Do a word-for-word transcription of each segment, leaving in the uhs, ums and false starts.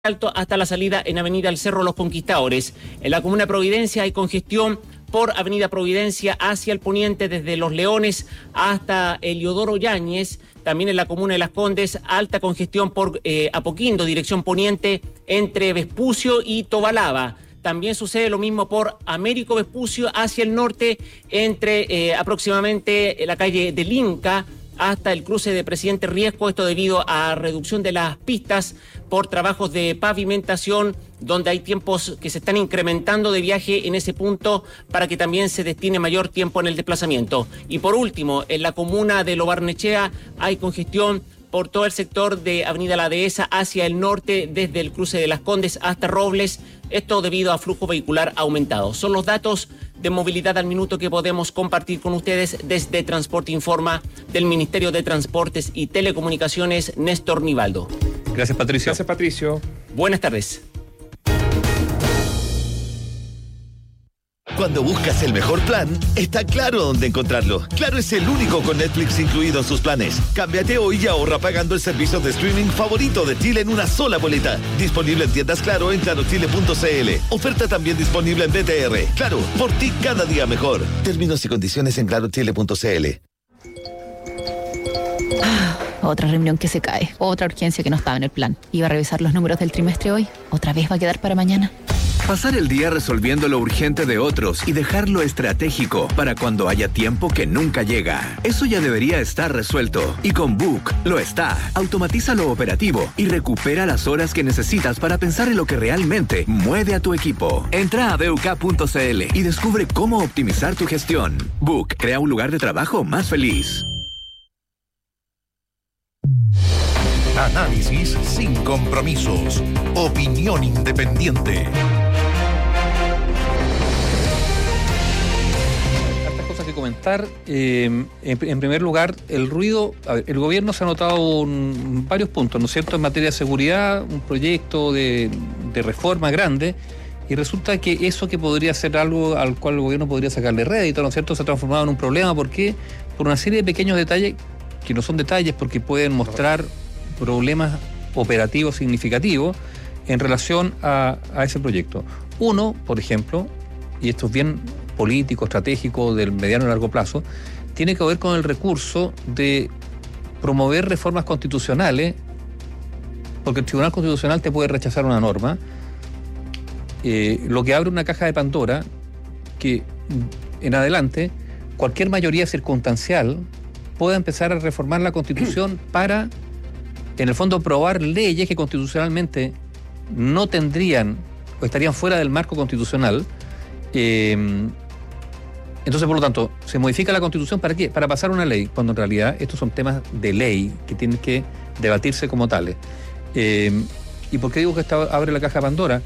Alto hasta la salida en Avenida El Cerro Los Conquistadores. En la comuna de Providencia hay congestión por Avenida Providencia hacia el poniente desde Los Leones hasta Eliodoro Yáñez. También en la comuna de Las Condes, alta congestión por eh, Apoquindo, dirección poniente, entre Vespucio y Tobalaba. También sucede lo mismo por Américo Vespucio hacia el norte, entre eh, aproximadamente la calle del Inca hasta el cruce de Presidente Riesco, esto debido a reducción de las pistas por trabajos de pavimentación, donde hay tiempos que se están incrementando de viaje en ese punto para que también se destine mayor tiempo en el desplazamiento. Y por último, en la comuna de Lo Barnechea hay congestión por todo el sector de Avenida La Dehesa hacia el norte, desde el cruce de Las Condes hasta Robles, esto debido a flujo vehicular aumentado. Son los datos de movilidad al minuto que podemos compartir con ustedes desde Transporte Informa del Ministerio de Transportes y Telecomunicaciones, Néstor Nivaldo. Gracias, Patricio. Gracias, Patricio. Buenas tardes. Cuando buscas el mejor plan, está claro dónde encontrarlo. Claro es el único con Netflix incluido en sus planes. Cámbiate hoy y ahorra pagando el servicio de streaming favorito de Chile en una sola boleta. Disponible en tiendas Claro en claro chile punto c l. Oferta también disponible en B T R. Claro, por ti cada día mejor. Términos y condiciones en claro chile punto c l. Ah, otra reunión que se cae. Otra urgencia que no estaba en el plan. Iba a revisar los números del trimestre hoy. ¿Otra vez va a quedar para mañana? Pasar el día resolviendo lo urgente de otros y dejar lo estratégico para cuando haya tiempo que nunca llega. Eso ya debería estar resuelto. Y con Book lo está. Automatiza lo operativo y recupera las horas que necesitas para pensar en lo que realmente mueve a tu equipo. Entra a b u k punto c l y descubre cómo optimizar tu gestión. Book crea un lugar de trabajo más feliz. Análisis sin compromisos. Opinión independiente. Que comentar. Eh, en, en primer lugar, el ruido. A ver, el gobierno se ha notado un, varios puntos, ¿no es cierto?, en materia de seguridad, un proyecto de, de reforma grande, y resulta que eso que podría ser algo al cual el gobierno podría sacarle rédito, ¿no es cierto?, se ha transformado en un problema. ¿Por qué? Por una serie de pequeños detalles que no son detalles, porque pueden mostrar problemas operativos significativos en relación a, a ese proyecto. Uno, por ejemplo, y esto es bien político, estratégico, del mediano y largo plazo, tiene que ver con el recurso de promover reformas constitucionales, porque el Tribunal Constitucional te puede rechazar una norma, eh, lo que abre una caja de Pandora que en adelante cualquier mayoría circunstancial pueda empezar a reformar la Constitución para, en el fondo, aprobar leyes que constitucionalmente no tendrían o estarían fuera del marco constitucional. Eh, entonces, por lo tanto, se modifica la Constitución ¿para qué? Para pasar una ley, cuando en realidad estos son temas de ley que tienen que debatirse como tales. Eh, ¿Y por qué digo que esta abre la caja de Pandora?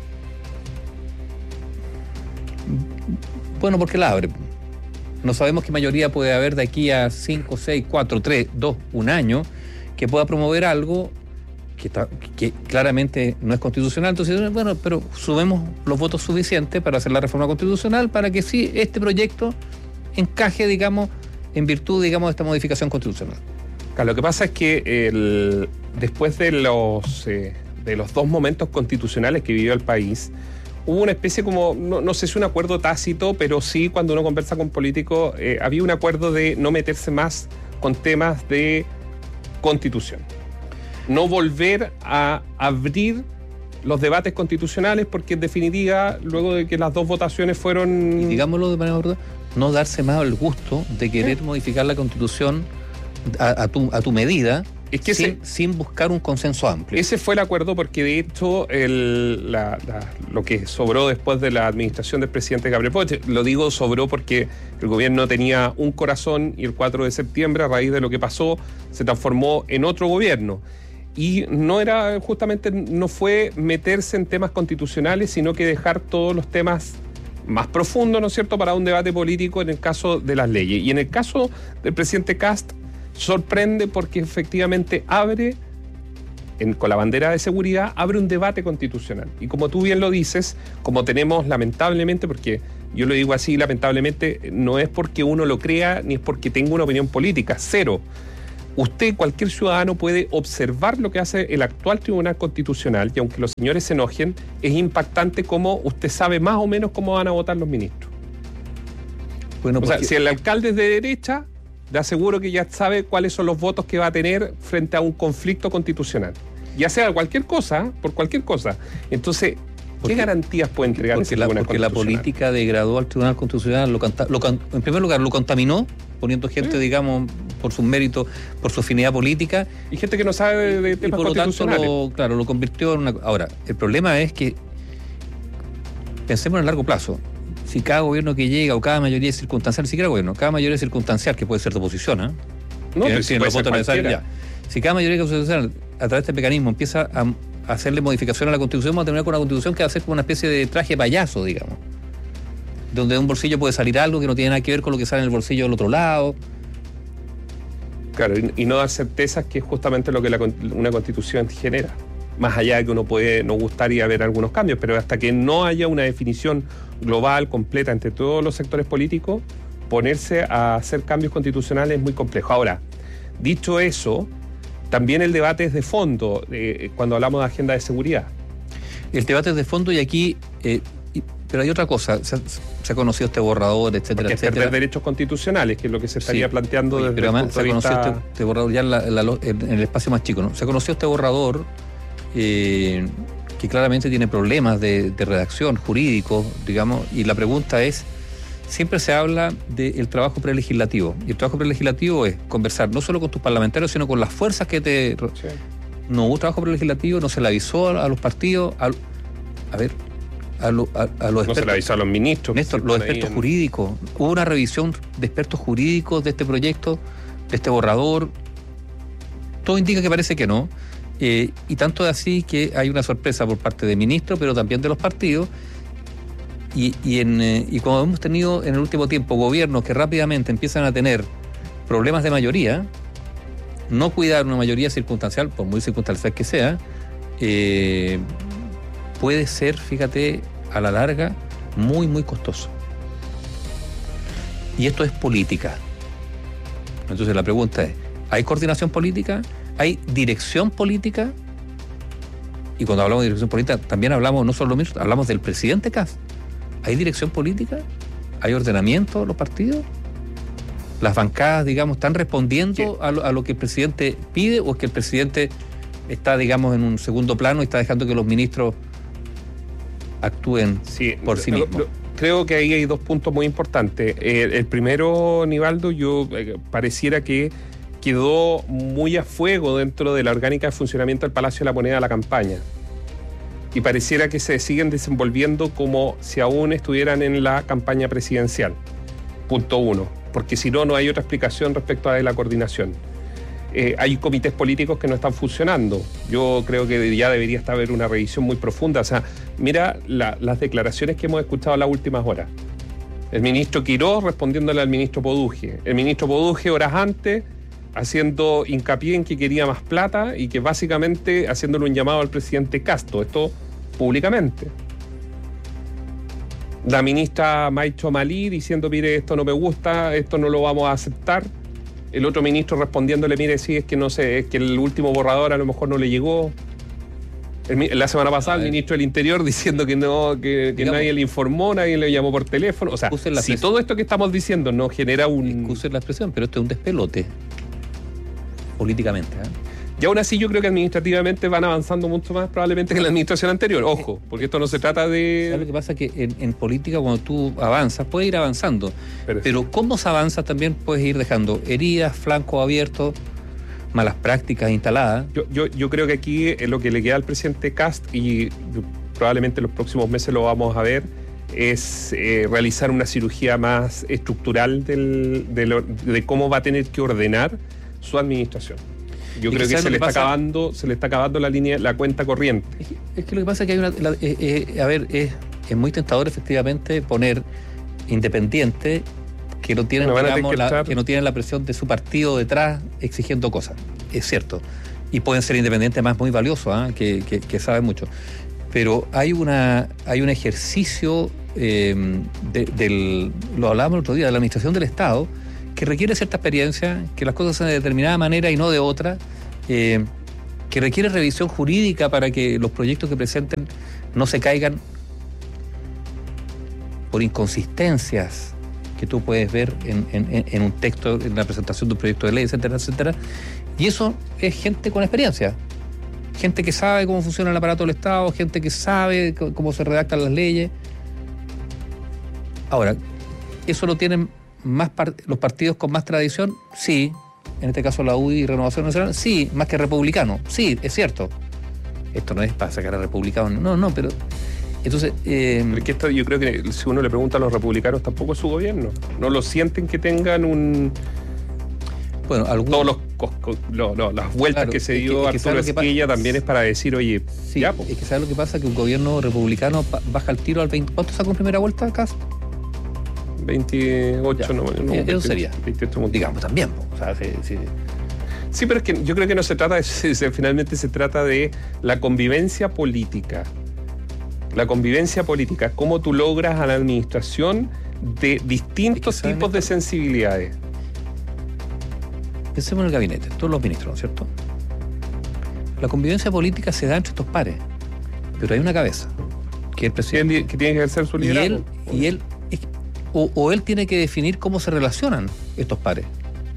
Bueno, porque la abre. No sabemos qué mayoría puede haber de aquí a cinco, seis, cuatro, tres, dos, un año que pueda promover algo que, está, que claramente no es constitucional. Entonces, bueno, pero subemos los votos suficientes para hacer la reforma constitucional para que sí este proyecto encaje, digamos, en virtud, digamos, de esta modificación constitucional. Claro, lo que pasa es que el, después de los, eh, de los dos momentos constitucionales que vivió el país, hubo una especie como, no, no sé si un acuerdo tácito, pero sí cuando uno conversa con políticos, eh, había un acuerdo de no meterse más con temas de constitución. No volver a abrir los debates constitucionales, porque en definitiva, luego de que las dos votaciones fueron... Y digámoslo de manera verdad, no darse más el gusto de querer ¿Eh? modificar la Constitución a, a, tu, a tu medida, es que sin, ese, sin buscar un consenso amplio. Ese fue el acuerdo, porque de hecho el, la, la, lo que sobró después de la administración del presidente Gabriel Boric, lo digo sobró porque el gobierno tenía un corazón y el cuatro de septiembre, a raíz de lo que pasó, se transformó en otro gobierno. Y no era, justamente, no fue meterse en temas constitucionales, sino que dejar todos los temas más profundos, ¿no es cierto?, para un debate político en el caso de las leyes. Y en el caso del presidente Kast, sorprende porque efectivamente abre, en, con la bandera de seguridad, abre un debate constitucional. Y como tú bien lo dices, como tenemos lamentablemente, porque yo lo digo así, lamentablemente, no es porque uno lo crea, ni es porque tenga una opinión política, cero. usted, cualquier ciudadano, puede observar lo que hace el actual Tribunal Constitucional, y aunque los señores se enojen, es impactante cómo usted sabe más o menos cómo van a votar los ministros. Bueno, o sea, si el alcalde es de derecha, le aseguro que ya sabe cuáles son los votos que va a tener frente a un conflicto constitucional. Ya sea cualquier cosa, por cualquier cosa. Entonces, ¿qué porque, garantías puede entregar porque ese la, Tribunal porque la política degradó al Tribunal Constitucional, lo, lo, en primer lugar lo contaminó, poniendo gente, sí. digamos, por sus méritos, por su afinidad política. Y gente que no sabe de, de temas y por constitucionales. Lo tanto, lo, claro, lo convirtió en una... Ahora, el problema es que pensemos en el largo plazo. Si cada gobierno que llega o cada mayoría circunstancial, ni siquiera gobierno, cada mayoría circunstancial, que puede ser de oposición, ¿eh? No, que si los votos necesarios ya. Si cada mayoría circunstancial, a través de este mecanismo, empieza a, a hacerle modificación a la Constitución, vamos a terminar con una Constitución que va a ser como una especie de traje payaso, digamos. Donde de un bolsillo puede salir algo que no tiene nada que ver con lo que sale en el bolsillo del otro lado. Claro, y, y no dar certezas, que es justamente lo que la, una Constitución genera. Más allá de que uno puede no gustar y haber algunos cambios, pero hasta que no haya una definición global, completa, entre todos los sectores políticos, ponerse a hacer cambios constitucionales es muy complejo. Ahora, dicho eso, también el debate es de fondo, eh, cuando hablamos de agenda de seguridad. El debate es de fondo y aquí... Eh, y, pero hay otra cosa, se, se ha conocido este borrador, etcétera, Porque etcétera. Es perder derechos constitucionales, que es lo que se estaría sí, planteando desde pero el además punto se de conoció vista... este, este borrador ya en, la, en, la, en el espacio más chico, ¿no? Se conoció este borrador eh, que claramente tiene problemas de, de redacción jurídico, digamos, y la pregunta es, siempre se habla del trabajo prelegislativo, y el trabajo prelegislativo es conversar no solo con tus parlamentarios, sino con las fuerzas que te... Sí. No hubo trabajo prelegislativo, no se le avisó a, a los partidos, a, a ver... A, lo, a, a los expertos. No se le avisó a los ministros. Néstor, los expertos en... jurídicos. Hubo una revisión de expertos jurídicos de este proyecto, de este borrador. Todo indica que parece que no. Eh, y tanto es así que hay una sorpresa por parte de ministros, pero también de los partidos. Y, y, en, eh, y como hemos tenido en el último tiempo gobiernos que rápidamente empiezan a tener problemas de mayoría, no cuidar una mayoría circunstancial, por muy circunstancial que sea, eh, puede ser, fíjate, a la larga, muy, muy costoso. Y esto es política. Entonces la pregunta es, ¿hay coordinación política? ¿Hay dirección política? Y cuando hablamos de dirección política, también hablamos, no solo lo mismo, hablamos del presidente Kast. ¿Hay dirección política? ¿Hay ordenamiento de los partidos? ¿Las bancadas, digamos, están respondiendo a lo, a lo que el presidente pide, o es que el presidente está, digamos, en un segundo plano y está dejando que los ministros actúen sí, por sí mismos? Lo, creo que ahí hay dos puntos muy importantes. Eh, el primero, Nivaldo, yo eh, pareciera que quedó muy a fuego dentro de la orgánica de funcionamiento del Palacio de la Moneda de la campaña. Y pareciera que se siguen desenvolviendo como si aún estuvieran en la campaña presidencial. Punto uno. Porque si no, no hay otra explicación respecto a la coordinación. Eh, hay comités políticos que no están funcionando. Yo creo que ya debería estar haber una revisión muy profunda. O sea, mira la, las declaraciones que hemos escuchado en las últimas horas. El ministro Quirós respondiéndole al ministro Poduje. El ministro Poduje horas antes haciendo hincapié en que quería más plata y que básicamente haciéndole un llamado al presidente Kast. Esto públicamente. La ministra Maicho Malí diciendo, mire, esto no me gusta, esto no lo vamos a aceptar. El otro ministro respondiéndole, mire, sí, es que no sé, es que el último borrador a lo mejor no le llegó. El, la semana pasada el ministro del Interior diciendo que no, que, que nadie le informó, nadie le llamó por teléfono. O sea, si todo esto que estamos diciendo no genera un... Excuse la expresión, pero esto es un despelote políticamente, ¿eh? Y aún así yo creo que administrativamente van avanzando mucho más probablemente que la administración anterior. Ojo, porque esto no se trata de... ¿Sabes lo que pasa? Que en, en política cuando tú avanzas, puedes ir avanzando. Pero, pero cómo se avanza también puedes ir dejando heridas, flancos abiertos, malas prácticas instaladas. Yo, yo, yo creo que aquí es lo que le queda al presidente Kast, y probablemente en los próximos meses lo vamos a ver, es eh, realizar una cirugía más estructural del, de, lo, de cómo va a tener que ordenar su administración. Yo creo que, que se le está pasa? acabando, se le está acabando la línea, la cuenta corriente. Es que, es que lo que pasa es que hay una, la, eh, eh, a ver, es, es muy tentador efectivamente poner independientes que no tienen, digamos, que, la, que no tienen la presión de su partido detrás exigiendo cosas. Es cierto. Y pueden ser independientes más muy valiosos, ¿eh? que, que, que saben mucho. Pero hay una, hay un ejercicio eh, de, del, lo hablábamos el otro día, de la administración del Estado, que requiere cierta experiencia, que las cosas se hacen de determinada manera y no de otra, eh, que requiere revisión jurídica para que los proyectos que presenten no se caigan por inconsistencias que tú puedes ver en, en, en un texto, en la presentación de un proyecto de ley, etcétera, etcétera. Y eso es gente con experiencia. Gente que sabe cómo funciona el aparato del Estado, gente que sabe cómo se redactan las leyes. Ahora, ¿eso lo tienen más part- los partidos con más tradición? Sí. En este caso la U D I y Renovación Nacional, sí. Más que republicanos, sí, es cierto. Esto no es para sacar a republicanos, no, no, pero... Entonces, eh, Porque esto, yo creo que si uno le pregunta a los republicanos, tampoco es su gobierno. No lo sienten que tengan un... Bueno, algunos... Todos los, cos, cos, lo, lo, las vueltas claro, que se es dio que, es que Arturo Esquilla pa- también es para decir, oye, sí, ya, pues. Es que ¿sabes lo que pasa? Que un gobierno republicano pa- baja el tiro al veinte... ¿Cuánto sacó en primera vuelta acá? veintiocho, Ya. no, no, Eso veintiocho, sería. veintiocho, Digamos, también. Po. O sea, sí, sí. Sí, pero es que yo creo que no se trata de... Se, finalmente se trata de la convivencia política. La convivencia política, cómo tú logras a la administración de distintos Es que tipos de esto- sensibilidades. Pensemos en el gabinete, todos los ministros, ¿no es cierto? La convivencia política se da entre estos pares, pero hay una cabeza, que es el presidente. Que, que tiene que ejercer su Y liderazgo. él, y él es- o, o él tiene que definir cómo se relacionan estos pares.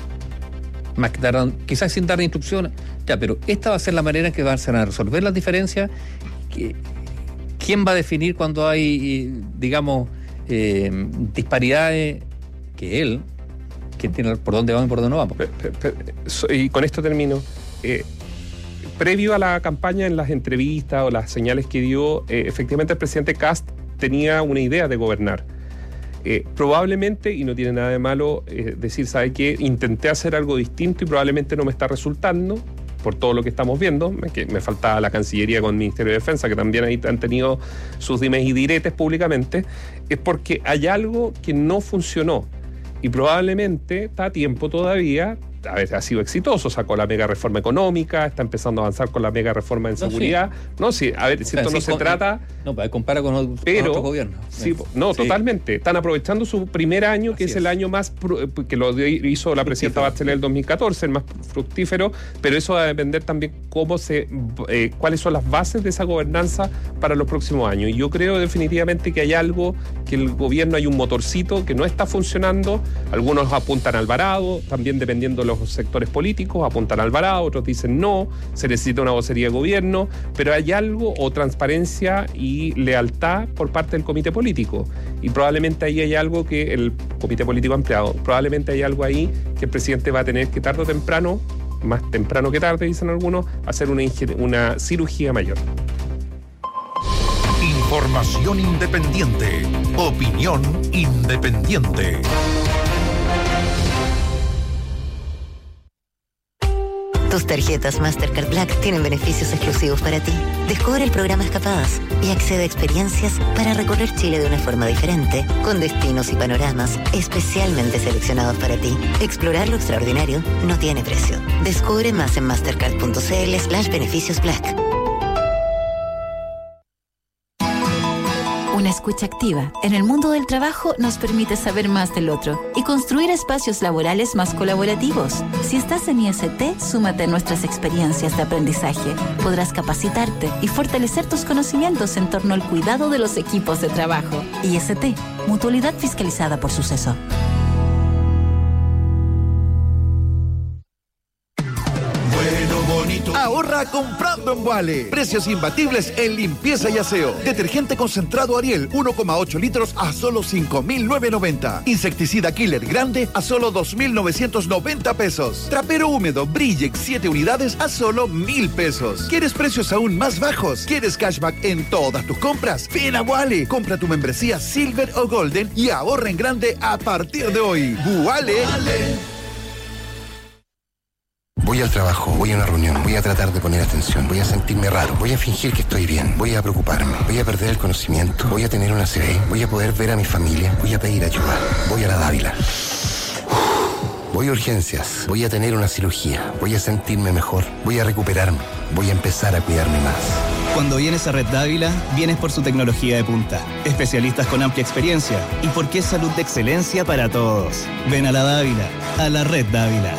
Más que dar, quizás sin dar instrucciones, ya, pero esta va a ser la manera en que van a resolver las diferencias. Que, ¿Quién va a definir cuando hay, digamos, eh, disparidades? Que él, que tiene por dónde vamos y por dónde no vamos. Pe- pe- pe- so- Y con esto termino. Eh, previo a la campaña, en las entrevistas o las señales que dio, eh, efectivamente el presidente Kast tenía una idea de gobernar. Eh, probablemente, y no tiene nada de malo eh, decir, ¿sabe qué? Intenté hacer algo distinto y probablemente no me está resultando, por todo lo que estamos viendo, que me faltaba la Cancillería con el Ministerio de Defensa, que también ahí han tenido sus dimes y diretes públicamente, es porque hay algo que no funcionó y probablemente está a tiempo todavía. A ver, ha sido exitoso, sacó la mega reforma económica, está empezando a avanzar con la mega reforma en No, seguridad. sí. No, sí, a ver, si O sea, esto no sí, se con- trata... No, para compara con, otro, Pero, con otros gobiernos. sí, no, Sí. totalmente. Están aprovechando su primer año, que Así es, el es. año más, pru- que lo de- hizo la presidenta Fructífero. Bachelet en el dos mil catorce, el más fructífero, pero eso va a depender también cómo se, eh, cuáles son las bases de esa gobernanza para los próximos años. Y yo creo definitivamente que hay algo, que el gobierno hay un motorcito que no está funcionando. Algunos apuntan a Alvarado, también dependiendo de los sectores políticos, apuntan a Alvarado, otros dicen no, se necesita una vocería de gobierno, pero hay algo, o transparencia y lealtad por parte del comité político. Y probablemente ahí hay algo que el comité político ampliado, probablemente hay algo ahí que el presidente va a tener que tarde o temprano, más temprano que tarde, dicen algunos, hacer una, ingen- una cirugía mayor. Información independiente. Opinión independiente. Tus tarjetas Mastercard Black tienen beneficios exclusivos para ti. Descubre el programa Escapadas y accede a experiencias para recorrer Chile de una forma diferente, con destinos y panoramas especialmente seleccionados para ti. Explorar lo extraordinario no tiene precio. Descubre más en mastercard.cl slash beneficios Black. Una escucha activa en el mundo del trabajo nos permite saber más del otro y construir espacios laborales más colaborativos. Si estás en I S T, súmate a nuestras experiencias de aprendizaje. Podrás capacitarte y fortalecer tus conocimientos en torno al cuidado de los equipos de trabajo. I S T, mutualidad fiscalizada por Suceso. Ahorra comprando en Wale. Precios imbatibles en limpieza y aseo. Detergente concentrado Ariel uno coma ocho litros a solo cinco mil novecientos noventa. Insecticida Killer grande a solo dos mil novecientos noventa pesos. Trapero húmedo Brillex siete unidades a solo mil pesos. ¿Quieres precios aún más bajos? ¿Quieres cashback en todas tus compras? Ven a Wale. Compra tu membresía Silver o Golden y ahorra en grande a partir de hoy. Wale. Voy al trabajo, voy a una reunión, voy a tratar de poner atención, voy a sentirme raro, voy a fingir que estoy bien, voy a preocuparme, voy a perder el conocimiento, voy a tener una C V, voy a poder ver a mi familia, voy a pedir ayuda, voy a la Dávila. Voy a urgencias, voy a tener una cirugía, voy a sentirme mejor, voy a recuperarme, voy a empezar a cuidarme más. Cuando vienes a Red Dávila, vienes por su tecnología de punta, especialistas con amplia experiencia y porque es salud de excelencia para todos. Ven a la Dávila, a la Red Dávila.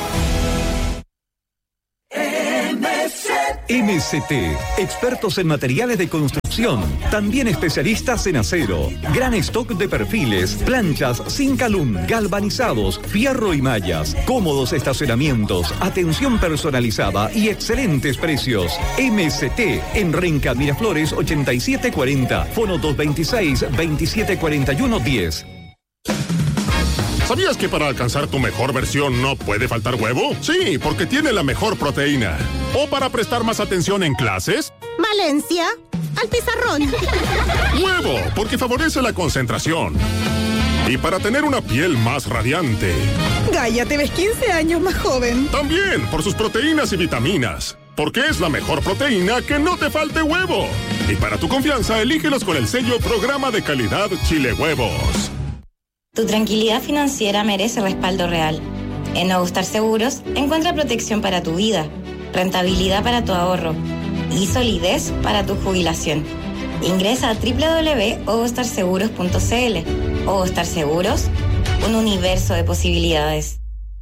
M C T, expertos en materiales de construcción, también especialistas en acero, gran stock de perfiles, planchas, zinc alum, galvanizados, fierro y mallas, cómodos estacionamientos, atención personalizada y excelentes precios. M C T en Renca Miraflores ochenta y siete cuarenta, fono dos veintiséis, veintisiete cuarenta y uno diez. ¿Sabías que para alcanzar tu mejor versión no puede faltar huevo? Sí, porque tiene la mejor proteína. ¿O para prestar más atención en clases? Valencia, al pizarrón. Huevo, porque favorece la concentración. Y para tener una piel más radiante. Gaia, te ves quince años más joven. También, por sus proteínas y vitaminas. Porque es la mejor proteína que no te falte huevo. Y para tu confianza, elígelos con el sello Programa de Calidad Chile Huevos. Tu tranquilidad financiera merece respaldo real. En Novostar Seguros, encuentra protección para tu vida, rentabilidad para tu ahorro y solidez para tu jubilación. Ingresa a doble u doble u doble u punto ovostar seguros punto c l. Ovostar Seguros, un universo de posibilidades.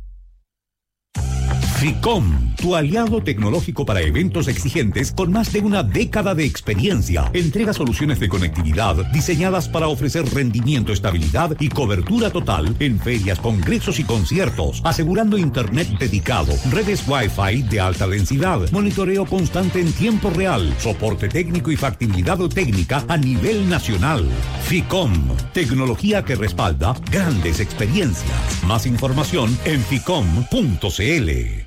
FICOM, tu aliado tecnológico para eventos exigentes con más de una década de experiencia. Entrega soluciones de conectividad diseñadas para ofrecer rendimiento, estabilidad y cobertura total en ferias, congresos y conciertos, asegurando internet dedicado, redes Wi-Fi de alta densidad, monitoreo constante en tiempo real, soporte técnico y factibilidad técnica a nivel nacional. FICOM, tecnología que respalda grandes experiencias. Más información en ficom punto c l.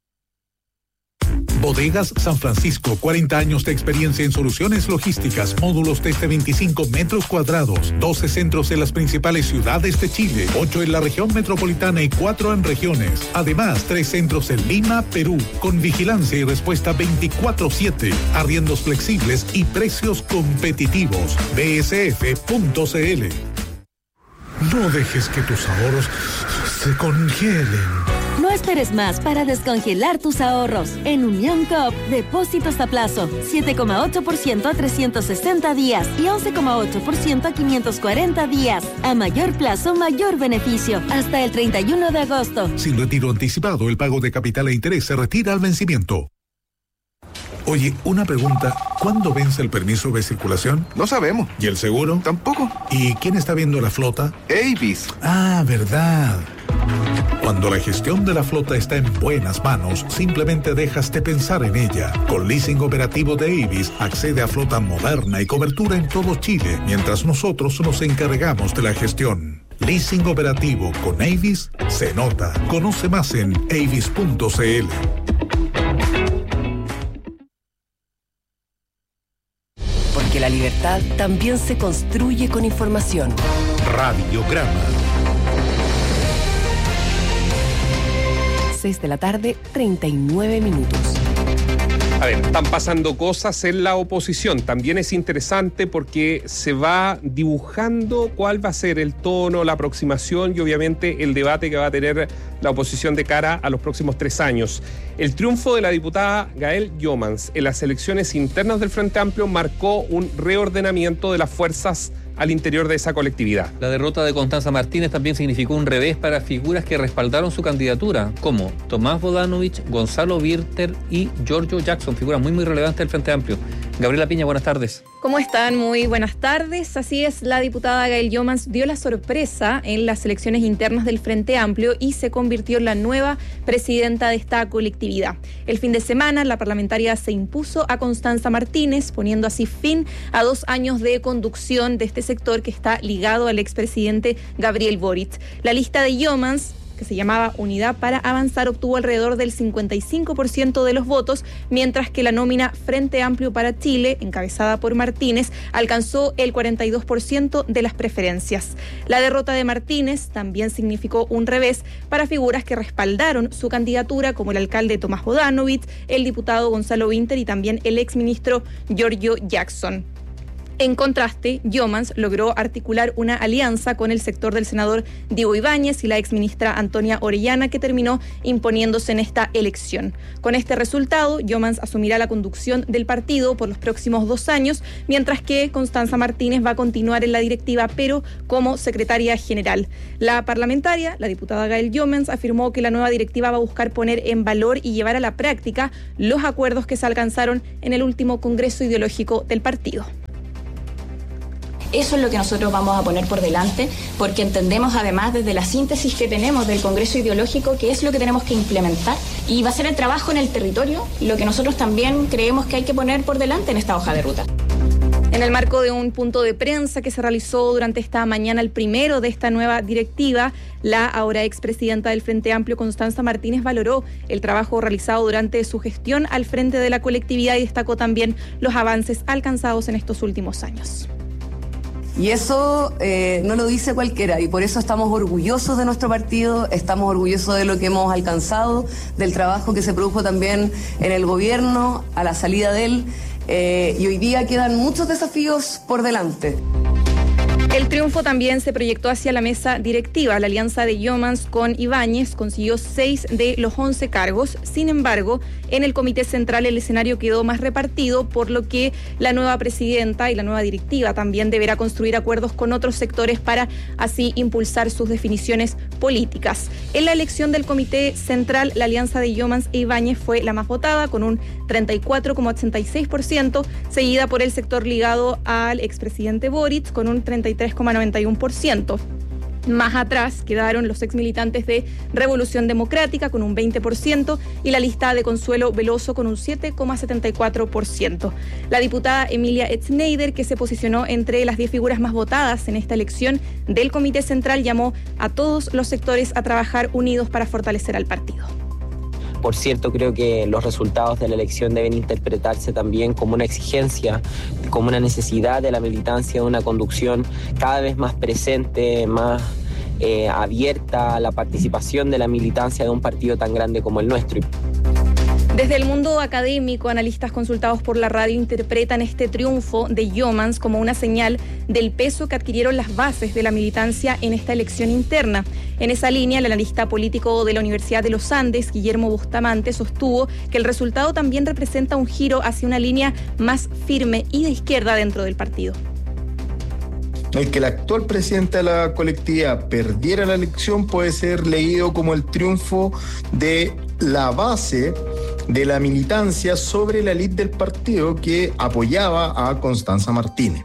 Bodegas San Francisco, cuarenta años de experiencia en soluciones logísticas, módulos desde veinticinco metros cuadrados, doce centros en las principales ciudades de Chile, ocho en la región metropolitana y cuatro en regiones. Además, tres centros en Lima, Perú, con vigilancia y respuesta veinticuatro siete, arriendos flexibles y precios competitivos. b s f punto c l. No dejes que tus ahorros se congelen. No esperes más para descongelar tus ahorros. En Unión Coop, depósitos a plazo, siete coma ocho por ciento a trescientos sesenta días y once coma ocho por ciento a quinientos cuarenta días. A mayor plazo, mayor beneficio. Hasta el treinta y uno de agosto. Sin retiro anticipado, el pago de capital e interés se retira al vencimiento. Oye, una pregunta. ¿Cuándo vence el permiso de circulación? No sabemos. ¿Y el seguro? Tampoco. ¿Y quién está viendo la flota? Avis. Ah, verdad. Cuando la gestión de la flota está en buenas manos, simplemente dejas de pensar en ella. Con leasing operativo de Avis, accede a flota moderna y cobertura en todo Chile, mientras nosotros nos encargamos de la gestión. Leasing operativo con Avis se nota. Conoce más en avis punto c l. Porque la libertad también se construye con información. Radiograma. seis de la tarde, treinta y nueve minutos. A ver, están pasando cosas en la oposición. También es interesante porque se va dibujando cuál va a ser el tono, la aproximación y obviamente el debate que va a tener la oposición de cara a los próximos tres años. El triunfo de la diputada Gael Jomans en las elecciones internas del Frente Amplio marcó un reordenamiento de las fuerzas al interior de esa colectividad. La derrota de Constanza Martínez también significó un revés para figuras que respaldaron su candidatura, como Tomás Bodanovich, Gonzalo Birter y Giorgio Jackson, figuras muy muy relevantes del Frente Amplio. Gabriela Piña, buenas tardes. ¿Cómo están? Muy buenas tardes. Así es, la diputada Gael Jomans dio la sorpresa en las elecciones internas del Frente Amplio y se convirtió en la nueva presidenta de esta colectividad. El fin de semana, la parlamentaria se impuso a Constanza Martínez, poniendo así fin a dos años de conducción de este sector que está ligado al expresidente Gabriel Boric. La lista de Jomans, que se llamaba Unidad para Avanzar, obtuvo alrededor del cincuenta y cinco por ciento de los votos, mientras que la nómina Frente Amplio para Chile, encabezada por Martínez, alcanzó el cuarenta y dos por ciento de las preferencias. La derrota de Martínez también significó un revés para figuras que respaldaron su candidatura, como el alcalde Tomás Bodanovich, el diputado Gonzalo Birter y también el exministro Giorgio Jackson. En contraste, Yeomans logró articular una alianza con el sector del senador Diego Ibáñez y la exministra Antonia Orellana, que terminó imponiéndose en esta elección. Con este resultado, Yeomans asumirá la conducción del partido por los próximos dos años, mientras que Constanza Martínez va a continuar en la directiva, pero como secretaria general. La parlamentaria, la diputada Gael Yeomans, afirmó que la nueva directiva va a buscar poner en valor y llevar a la práctica los acuerdos que se alcanzaron en el último Congreso Ideológico del partido. Eso es lo que nosotros vamos a poner por delante, porque entendemos además desde la síntesis que tenemos del Congreso Ideológico que es lo que tenemos que implementar, y va a ser el trabajo en el territorio lo que nosotros también creemos que hay que poner por delante en esta hoja de ruta. En el marco de un punto de prensa que se realizó durante esta mañana, el primero de esta nueva directiva, la ahora expresidenta del Frente Amplio, Constanza Martínez, valoró el trabajo realizado durante su gestión al frente de la colectividad y destacó también los avances alcanzados en estos últimos años. Y eso eh, no lo dice cualquiera, y por eso estamos orgullosos de nuestro partido, estamos orgullosos de lo que hemos alcanzado, del trabajo que se produjo también en el gobierno, a la salida de él, eh, y hoy día quedan muchos desafíos por delante. El triunfo también se proyectó hacia la mesa directiva. La alianza de Yeomans con Ibáñez consiguió seis de los once cargos. Sin embargo, en el Comité Central el escenario quedó más repartido, por lo que la nueva presidenta y la nueva directiva también deberá construir acuerdos con otros sectores para así impulsar sus definiciones políticas. En la elección del Comité Central, la alianza de Yeomans e Ibáñez fue la más votada, con un treinta y cuatro coma ochenta y seis por ciento, seguida por el sector ligado al expresidente Boric, con un treinta y tres coma noventa y uno por ciento. Más atrás quedaron los exmilitantes de Revolución Democrática con un veinte por ciento y la lista de Consuelo Veloso con un siete coma setenta y cuatro por ciento. La diputada Emilia Schneider, que se posicionó entre las diez figuras más votadas en esta elección del Comité Central, llamó a todos los sectores a trabajar unidos para fortalecer al partido. Por cierto, creo que los resultados de la elección deben interpretarse también como una exigencia, como una necesidad de la militancia, de una conducción cada vez más presente, más eh, abierta a la participación de la militancia de un partido tan grande como el nuestro. Desde el mundo académico, analistas consultados por la radio interpretan este triunfo de Yeomans como una señal del peso que adquirieron las bases de la militancia en esta elección interna. En esa línea, el analista político de la Universidad de los Andes, Guillermo Bustamante, sostuvo que el resultado también representa un giro hacia una línea más firme y de izquierda dentro del partido. El que el actual presidente de la colectividad perdiera la elección puede ser leído como el triunfo de la base de la militancia sobre la élite del partido que apoyaba a Constanza Martínez.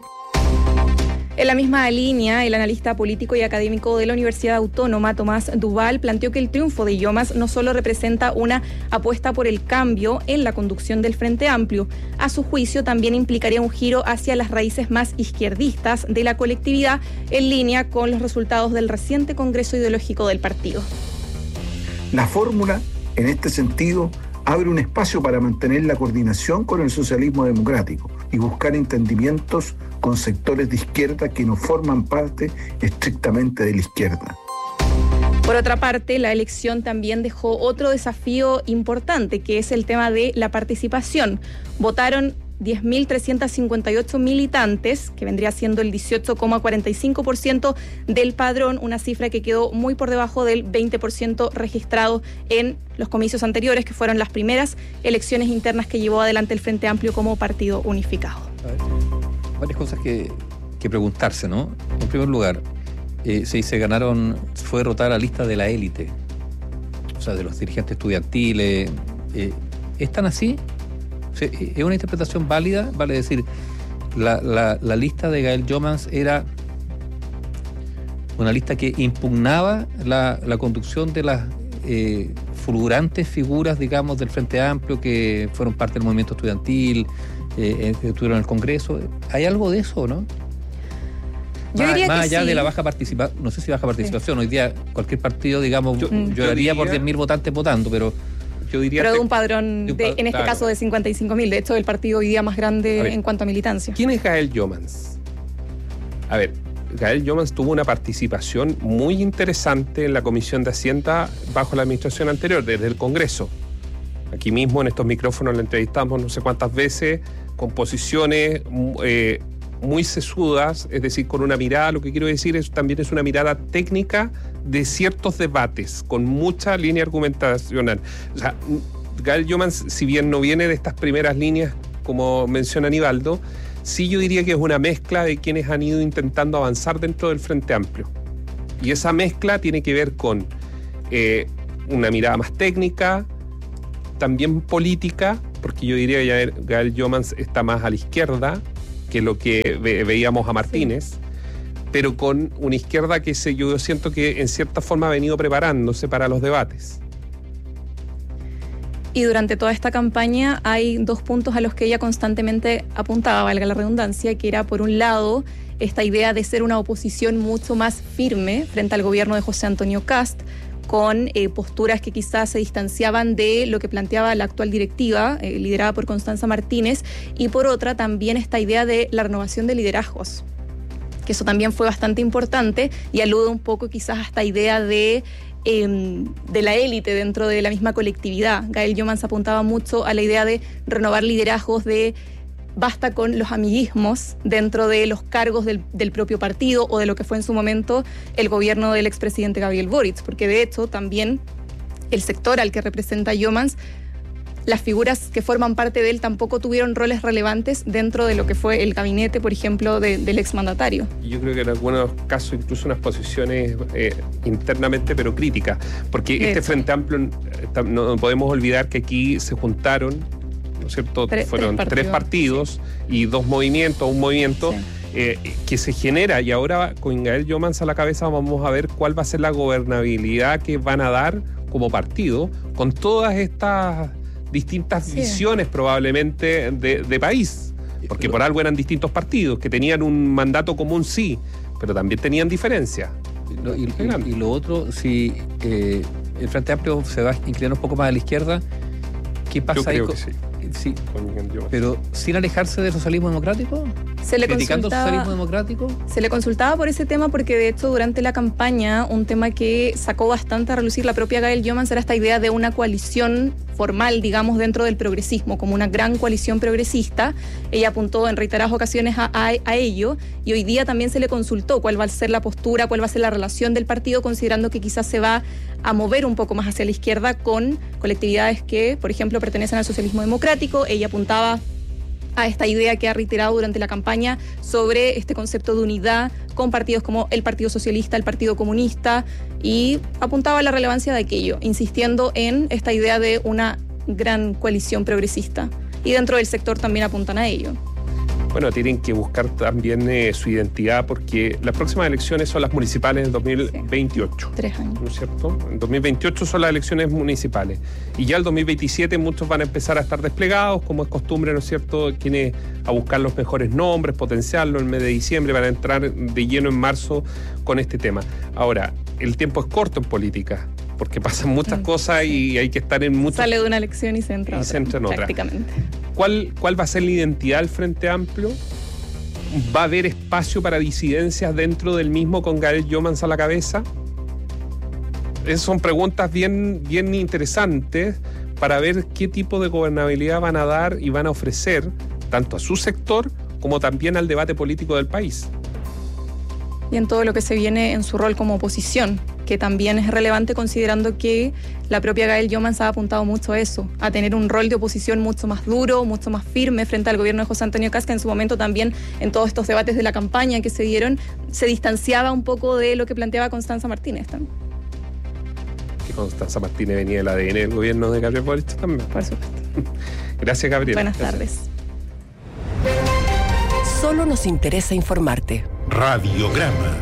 En la misma línea, el analista político y académico de la Universidad Autónoma, Tomás Duval, planteó que el triunfo de Yeomans no solo representa una apuesta por el cambio en la conducción del Frente Amplio. A su juicio, también implicaría un giro hacia las raíces más izquierdistas de la colectividad, en línea con los resultados del reciente Congreso Ideológico del partido. La fórmula, en este sentido, abre un espacio para mantener la coordinación con el socialismo democrático y buscar entendimientos con sectores de izquierda que no forman parte estrictamente de la izquierda. Por otra parte, la elección también dejó otro desafío importante, que es el tema de la participación. Votaron diez mil trescientos cincuenta y ocho militantes, que vendría siendo el dieciocho coma cuarenta y cinco por ciento del padrón, una cifra que quedó muy por debajo del veinte por ciento registrado en los comicios anteriores, que fueron las primeras elecciones internas que llevó adelante el Frente Amplio como partido unificado. Varias cosas que, que preguntarse, ¿no? En primer lugar, eh, se dice ganaron, fue derrotada la lista de la élite, o sea, de los dirigentes estudiantiles. Eh, ¿Están así? ¿Es una interpretación válida? Vale decir, la, la, la lista de Gael Yeomans era una lista que impugnaba la, la conducción de las eh, fulgurantes figuras, digamos, del Frente Amplio, que fueron parte del movimiento estudiantil, eh, que estuvieron en el Congreso. ¿Hay algo de eso, no? Yo más diría más que allá sí. de la baja participación, no sé si baja participación, sí. Hoy día cualquier partido, digamos, yo, Mm. lloraría yo diría, por diez mil votantes votando, pero... Yo diría Pero de que- un padrón, de un de, pa- en este claro. caso, de cincuenta y cinco mil. De hecho, el partido hoy día más grande A ver. en cuanto a militancia. ¿Quién es Gael Yeomans? A ver, Gael Yeomans tuvo una participación muy interesante en la Comisión de Hacienda bajo la administración anterior, desde el Congreso. Aquí mismo en estos micrófonos la entrevistamos no sé cuántas veces, con posiciones eh, muy sesudas, es decir, con una mirada, lo que quiero decir es también es una mirada técnica de ciertos debates, con mucha línea argumentacional. O sea, Gael Youmans, si bien no viene de estas primeras líneas, como menciona Aníbaldo, sí yo diría que es una mezcla de quienes han ido intentando avanzar dentro del Frente Amplio. Y esa mezcla tiene que ver con eh, una mirada más técnica, también política, porque yo diría que Gael Youmans está más a la izquierda que lo que ve, veíamos a Martínez, sí. Pero con una izquierda que se, yo siento que en cierta forma ha venido preparándose para los debates. Y durante toda esta campaña hay dos puntos a los que ella constantemente apuntaba, valga la redundancia, que era por un lado esta idea de ser una oposición mucho más firme frente al gobierno de José Antonio Kast, con eh, posturas que quizás se distanciaban de lo que planteaba la actual directiva, eh, liderada por Constanza Martínez, y por otra también esta idea de la renovación de liderazgos, que eso también fue bastante importante y alude un poco quizás a esta idea de, eh, de la élite dentro de la misma colectividad. Gael Youmans apuntaba mucho a la idea de renovar liderazgos, de basta con los amiguismos dentro de los cargos del, del propio partido o de lo que fue en su momento el gobierno del expresidente Gabriel Boric, porque de hecho también el sector al que representa Youmans, las figuras que forman parte de él tampoco tuvieron roles relevantes dentro de lo que fue el gabinete, por ejemplo, de, del exmandatario. Yo creo que en algunos casos incluso unas posiciones eh, internamente pero críticas, porque de este hecho. Frente Amplio, no podemos olvidar que aquí se juntaron, ¿no es cierto? Tres, Fueron tres partidos, tres partidos sí. y dos movimientos, un movimiento sí. eh, que se genera, y ahora con Gael Youmans a la cabeza vamos a ver cuál va a ser la gobernabilidad que van a dar como partido con todas estas distintas sí. visiones probablemente de, de país, porque por algo eran distintos partidos que tenían un mandato común, sí, pero también tenían diferencias. Y, y, y, y lo otro, si eh, el Frente Amplio se va a inclinar un poco más a la izquierda, ¿qué pasa Yo creo ahí? Que sí. Sí, pero sin alejarse del socialismo democrático, se le criticando el socialismo democrático. Se le consultaba por ese tema porque de hecho durante la campaña un tema que sacó bastante a relucir la propia Gael Youmans era esta idea de una coalición formal, digamos, dentro del progresismo, como una gran coalición progresista. Ella apuntó en reiteradas ocasiones a, a, a ello, y hoy día también se le consultó cuál va a ser la postura, cuál va a ser la relación del partido, considerando que quizás se va a mover un poco más hacia la izquierda con colectividades que, por ejemplo, pertenecen al socialismo democrático. Ella apuntaba a esta idea que ha reiterado durante la campaña sobre este concepto de unidad con partidos como el Partido Socialista, el Partido Comunista, y apuntaba a la relevancia de aquello, insistiendo en esta idea de una gran coalición progresista. Y dentro del sector también apuntan a ello. Bueno, tienen que buscar también eh, su identidad, porque las próximas elecciones son las municipales del dos mil veintiocho. Sí, tres años. ¿No es cierto? En dos mil veintiocho son las elecciones municipales. Y ya el dos mil veintisiete muchos van a empezar a estar desplegados, como es costumbre, ¿no es cierto? Quienes a buscar los mejores nombres, potenciarlo en el mes de diciembre, van a entrar de lleno en marzo con este tema. Ahora, el tiempo es corto en política, porque pasan muchas mm, cosas sí. y hay que estar en muchas... Sale de una elección y se entra, y otra, se entra en otra. Prácticamente. ¿Cuál, ¿Cuál va a ser la identidad del Frente Amplio? ¿Va a haber espacio para disidencias dentro del mismo con Gael Youmans a la cabeza? Esas son preguntas bien, bien interesantes para ver qué tipo de gobernabilidad van a dar y van a ofrecer tanto a su sector como también al debate político del país. Y en todo lo que se viene en su rol como oposición, que también es relevante considerando que la propia Gael Youmans ha apuntado mucho a eso, a tener un rol de oposición mucho más duro, mucho más firme frente al gobierno de José Antonio Kast, que en su momento también en todos estos debates de la campaña que se dieron, se distanciaba un poco de lo que planteaba Constanza Martínez también. Que Constanza Martínez venía del A D N del gobierno de Gabriel Boric también. Por supuesto. Gracias, Gabriel. Buenas Gracias. tardes. Solo nos interesa informarte. Radiograma.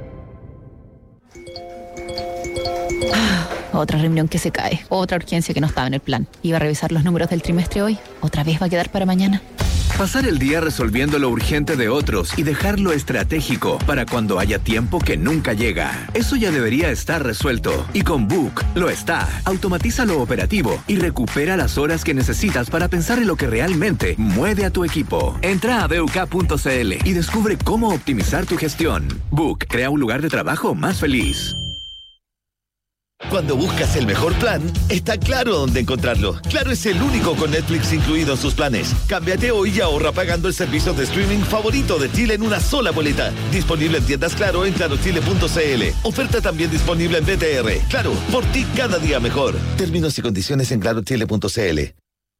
Ah, otra reunión que se cae, otra urgencia que no estaba en el plan. Iba a revisar los números del trimestre hoy, otra vez va a quedar para mañana. Pasar el día resolviendo lo urgente de otros y dejar lo estratégico para cuando haya tiempo que nunca llega. Eso ya debería estar resuelto. Y con Book lo está. Automatiza lo operativo y recupera las horas que necesitas para pensar en lo que realmente mueve a tu equipo. Entra a b u k punto c l y descubre cómo optimizar tu gestión. Book crea un lugar de trabajo más feliz. Cuando buscas el mejor plan, está claro dónde encontrarlo. Claro es el único con Netflix incluido en sus planes. Cámbiate hoy y ahorra pagando el servicio de streaming favorito de Chile en una sola boleta. Disponible en tiendas Claro en claro chile punto c l. Oferta también disponible en B T R. Claro, por ti cada día mejor. Términos y condiciones en claro chile punto c l.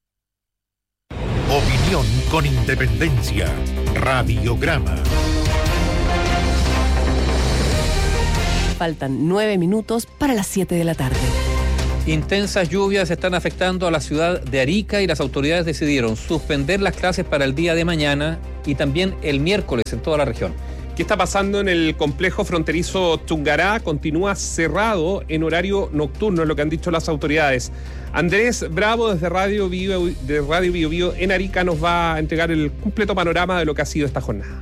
Opinión con independencia. Radiograma. Faltan nueve minutos para las siete de la tarde. Intensas lluvias están afectando a la ciudad de Arica y las autoridades decidieron suspender las clases para el día de mañana y también el miércoles en toda la región. ¿Qué está pasando en el complejo fronterizo Chungará? Continúa cerrado en horario nocturno, es lo que han dicho las autoridades. Andrés Bravo, desde Radio Bio, de Radio Bio Bio en Arica, nos va a entregar el completo panorama de lo que ha sido esta jornada.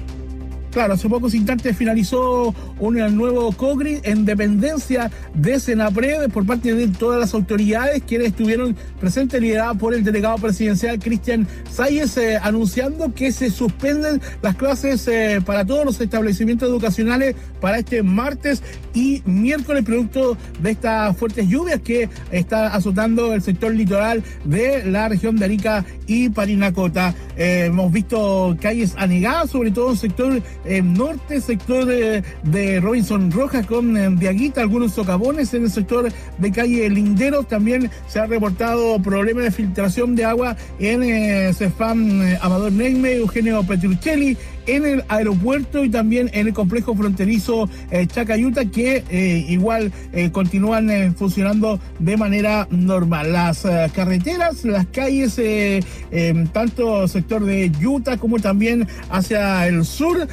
Claro, hace pocos instantes finalizó un nuevo COGRI en dependencia de Senapred por parte de todas las autoridades quienes estuvieron presentes, liderada por el delegado presidencial Cristian Salles, eh, anunciando que se suspenden las clases eh, para todos los establecimientos educacionales para este martes y miércoles, producto de estas fuertes lluvias que está azotando el sector litoral de la región de Arica y Parinacota. Eh, hemos visto calles anegadas, sobre todo en el sector eh, norte, sector de, de Robinson Rojas con eh, Diaguita, algunos socavones en el sector de calle Linderos. También se ha reportado problemas de filtración de agua en eh, Cefam eh, Amador Neime, Eugenio Petruccelli, en el aeropuerto y también en el complejo fronterizo eh, Chacayuta, que eh, igual eh, continúan eh, funcionando de manera normal. Las eh, carreteras, las calles, eh, eh, tanto sector de Yuta como también hacia el sur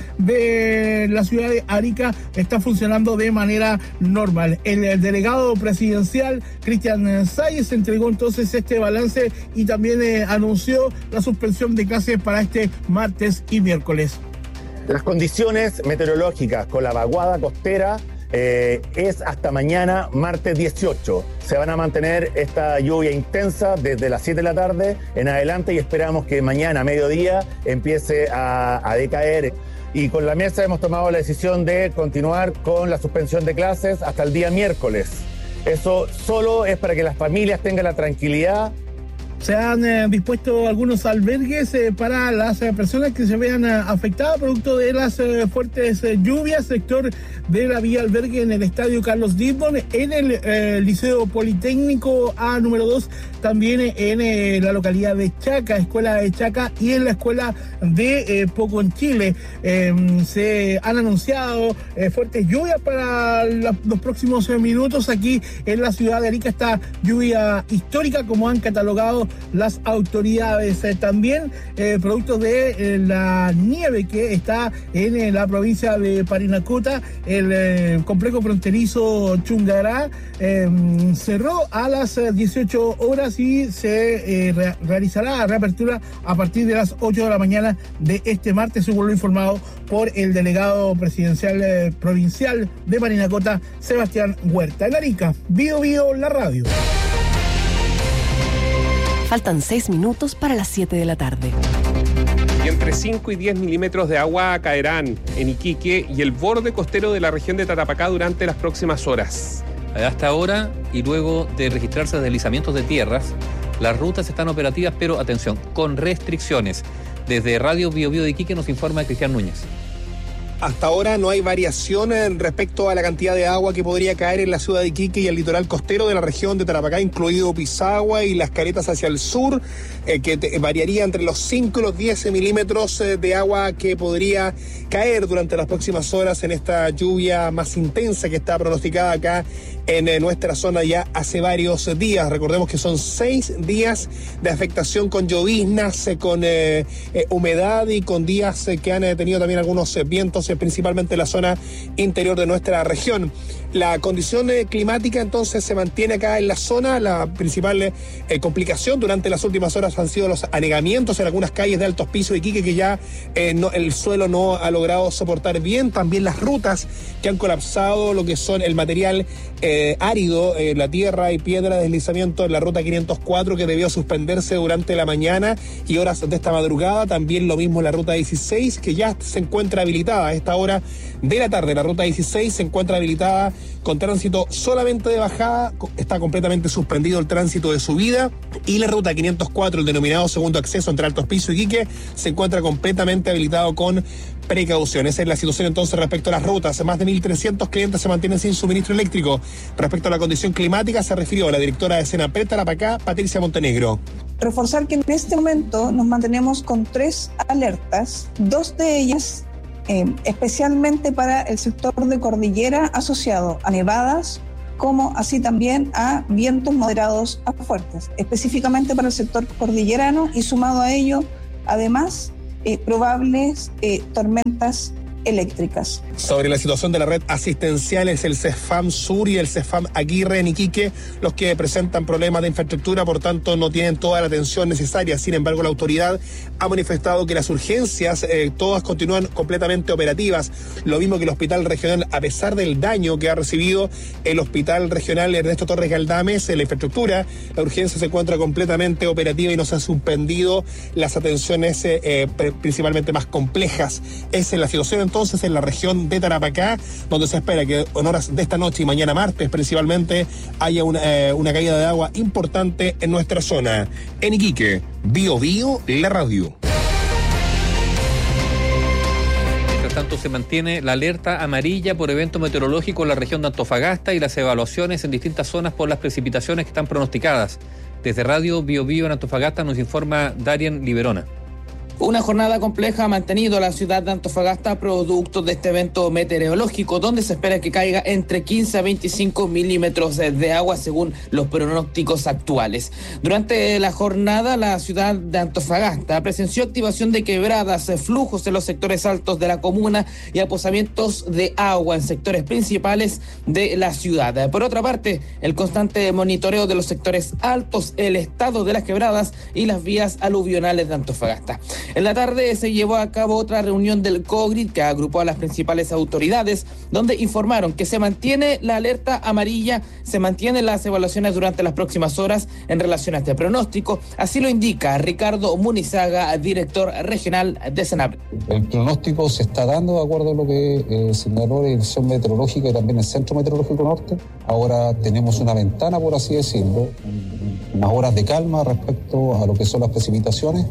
de la ciudad de Arica, están funcionando de manera normal. El, el delegado presidencial Cristian Salles entregó entonces este balance y también eh, anunció la suspensión de clases para este martes y miércoles. Las condiciones meteorológicas con la vaguada costera eh, es hasta mañana, martes dieciocho. Se van a mantener esta lluvia intensa desde las siete de la tarde en adelante y esperamos que mañana a mediodía empiece a, a decaer. Y con la mesa hemos tomado la decisión de continuar con la suspensión de clases hasta el día miércoles. Eso solo es para que las familias tengan la tranquilidad. Se han eh, dispuesto algunos albergues eh, para las eh, personas que se vean eh, afectadas producto de las eh, fuertes eh, lluvias, sector de la vía albergue en el estadio Carlos Dibon, en el eh, Liceo Politécnico A número dos, también en eh, la localidad de Chaca, escuela de Chaca, y en la escuela de eh, Poconchile. Eh, se han anunciado eh, fuertes lluvias para la, los próximos eh, minutos aquí en la ciudad de Arica, esta lluvia histórica como han catalogado las autoridades. Eh, también eh, producto de eh, la nieve que está en eh, la provincia de Parinacota, el eh, complejo fronterizo Chungará eh, cerró a las eh, dieciocho horas y se eh, re realizará la reapertura a partir de las ocho de la mañana de este martes, según lo informado por el delegado presidencial eh, provincial de Parinacota, Sebastián Huerta. En Arica, Bio Bio, la radio. Faltan seis minutos para las siete de la tarde. Y entre cinco y diez milímetros de agua caerán en Iquique y el borde costero de la región de Tarapacá durante las próximas horas. Hasta ahora, y luego de registrarse deslizamientos de tierras, las rutas están operativas, pero atención, con restricciones. Desde Radio Bio Bio de Iquique nos informa Cristian Núñez. Hasta ahora no hay variación respecto a la cantidad de agua que podría caer en la ciudad de Iquique y el litoral costero de la región de Tarapacá, incluido Pisagua y las caretas hacia el sur, eh, que te, variaría entre los cinco y los diez milímetros de agua que podría caer durante las próximas horas en esta lluvia más intensa que está pronosticada acá en eh, nuestra zona ya hace varios días. Recordemos que son seis días de afectación con lloviznas, eh, con eh, eh, humedad y con días eh, que han eh, tenido también algunos eh, vientos, eh, principalmente en la zona interior de nuestra región. La condición eh, climática entonces se mantiene acá en la zona. La principal eh, complicación durante las últimas horas han sido los anegamientos en algunas calles de altos pisos de Iquique, que ya eh, no, el suelo no ha logrado soportar bien. También las rutas que han colapsado, lo que son el material eh, árido, eh, la tierra y piedra de deslizamiento en la ruta quinientos cuatro, que debió suspenderse durante la mañana y horas de esta madrugada. También lo mismo en la ruta dieciséis, que ya se encuentra habilitada. esta hora de la tarde. La ruta dieciséis se encuentra habilitada con tránsito solamente de bajada, está completamente suspendido el tránsito de subida, y la ruta quinientos cuatro, el denominado segundo acceso entre Alto Hospicio y Iquique, se encuentra completamente habilitado con precaución. Esa es la situación entonces respecto a las rutas. Más de mil trescientos clientes se mantienen sin suministro eléctrico. Respecto a la condición climática se refirió la directora de Senapred Tarapacá, Patricia Montenegro. Reforzar que en este momento nos mantenemos con tres alertas, dos de ellas eh, especialmente para el sector de cordillera asociado a nevadas, como así también a vientos moderados a fuertes, específicamente para el sector cordillerano, y sumado a ello, además, eh, probables eh, tormentas eléctricas. Sobre la situación de la red asistencial, es el CEFAM Sur y el CEFAM Aguirre en Iquique los que presentan problemas de infraestructura, por tanto no tienen toda la atención necesaria. Sin embargo, la autoridad ha manifestado que las urgencias eh, todas continúan completamente operativas, lo mismo que el hospital regional, a pesar del daño que ha recibido el hospital regional Ernesto Torres Galdames. En la infraestructura, la urgencia se encuentra completamente operativa y no se han suspendido las atenciones eh, eh, principalmente más complejas. Esa es la situación entonces Entonces en la región de Tarapacá, donde se espera que en horas de esta noche y mañana martes principalmente haya una, eh, una caída de agua importante en nuestra zona. En Iquique, Bio Bio, la radio. Mientras tanto, se mantiene la alerta amarilla por evento meteorológico en la región de Antofagasta y las evaluaciones en distintas zonas por las precipitaciones que están pronosticadas. Desde Radio Bio Bio en Antofagasta nos informa Darien Liberona. Una jornada compleja ha mantenido la ciudad de Antofagasta producto de este evento meteorológico, donde se espera que caiga entre quince a veinticinco milímetros de agua según los pronósticos actuales. Durante la jornada, la ciudad de Antofagasta presenció activación de quebradas, flujos en los sectores altos de la comuna y aposamientos de agua en sectores principales de la ciudad. Por otra parte, el constante monitoreo de los sectores altos, el estado de las quebradas y las vías aluvionales de Antofagasta. En la tarde se llevó a cabo otra reunión del COGRID que agrupó a las principales autoridades, donde informaron que se mantiene la alerta amarilla, se mantienen las evaluaciones durante las próximas horas en relación a este pronóstico. Así lo indica Ricardo Munizaga, director regional de Senapred. El pronóstico se está dando de acuerdo a lo que eh, señaló la Dirección Meteorológica y también el Centro Meteorológico Norte. Ahora tenemos una ventana, por así decirlo, unas horas de calma respecto a lo que son las precipitaciones.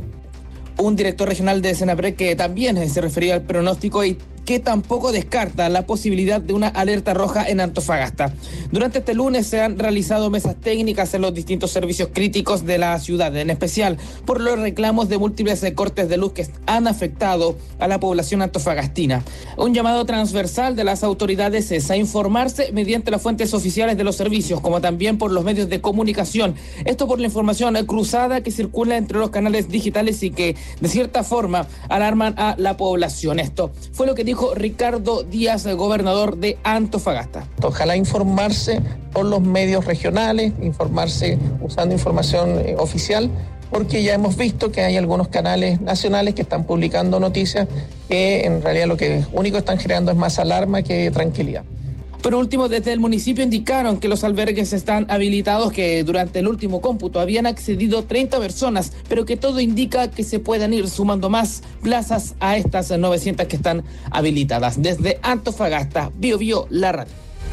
Un director regional de Senapred que también se refería al pronóstico y que tampoco descarta la posibilidad de una alerta roja en Antofagasta. Durante este lunes se han realizado mesas técnicas en los distintos servicios críticos de la ciudad, en especial por los reclamos de múltiples cortes de luz que han afectado a la población antofagastina. Un llamado transversal de las autoridades es a informarse mediante las fuentes oficiales de los servicios, como también por los medios de comunicación. Esto por la información cruzada que circula entre los canales digitales y que, de cierta forma, alarman a la población. Esto fue lo que dijo Dijo Ricardo Díaz, el gobernador de Antofagasta. Ojalá informarse por los medios regionales, informarse usando información eh, oficial, porque ya hemos visto que hay algunos canales nacionales que están publicando noticias que en realidad lo que único están generando es más alarma que tranquilidad. Por último, desde el municipio indicaron que los albergues están habilitados, que durante el último cómputo habían accedido treinta personas, pero que todo indica que se puedan ir sumando más plazas a estas novecientas que están habilitadas. Desde Antofagasta, Bio Bio, la radio.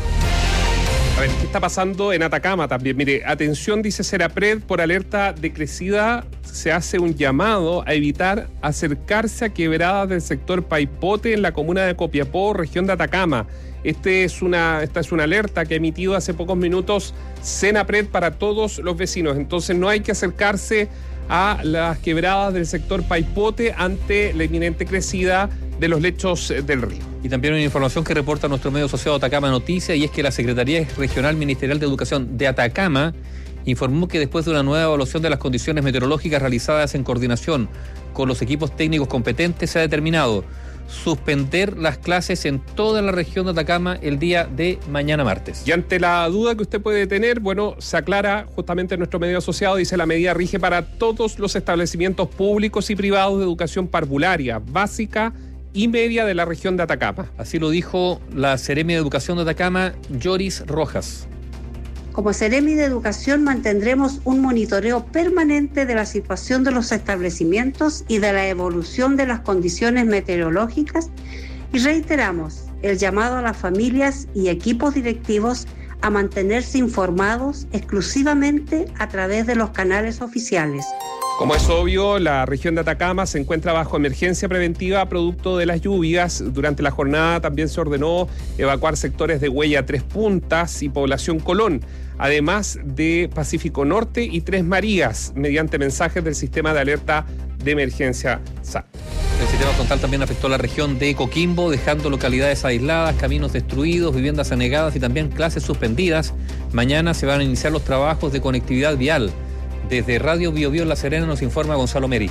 A ver, ¿qué está pasando en Atacama también? Mire, atención, dice Senapred, por alerta de crecida se hace un llamado a evitar acercarse a quebradas del sector Paipote en la comuna de Copiapó, región de Atacama. Este es una, esta es una alerta que ha emitido hace pocos minutos Senapred para todos los vecinos. Entonces no hay que acercarse a las quebradas del sector Paipote ante la inminente crecida de los lechos del río. Y también una información que reporta nuestro medio asociado Atacama Noticias, y es que la Secretaría Regional Ministerial de Educación de Atacama informó que después de una nueva evaluación de las condiciones meteorológicas realizadas en coordinación con los equipos técnicos competentes, se ha determinado suspender las clases en toda la región de Atacama el día de mañana martes. Y ante la duda que usted puede tener, bueno, se aclara justamente en nuestro medio asociado, dice la medida rige para todos los establecimientos públicos y privados de educación parvularia, básica y media de la región de Atacama. Así lo dijo la Seremi de Educación de Atacama, Yoris Rojas. Como Seremi de Educación mantendremos un monitoreo permanente de la situación de los establecimientos y de la evolución de las condiciones meteorológicas Y reiteramos el llamado a las familias y equipos directivos a mantenerse informados exclusivamente a través de los canales oficiales. Como es obvio, la región de Atacama se encuentra bajo emergencia preventiva producto de las lluvias. Durante la jornada también se ordenó evacuar sectores de Huella Tres Puntas y Población Colón, además de Pacífico Norte y Tres Marías, mediante mensajes del sistema de alerta de emergencia S A C. El sistema frontal también afectó la región de Coquimbo, dejando localidades aisladas, caminos destruidos, viviendas anegadas y también clases suspendidas. Mañana se van a iniciar los trabajos de conectividad vial. Desde Radio Bio Bio La Serena nos informa Gonzalo Meri.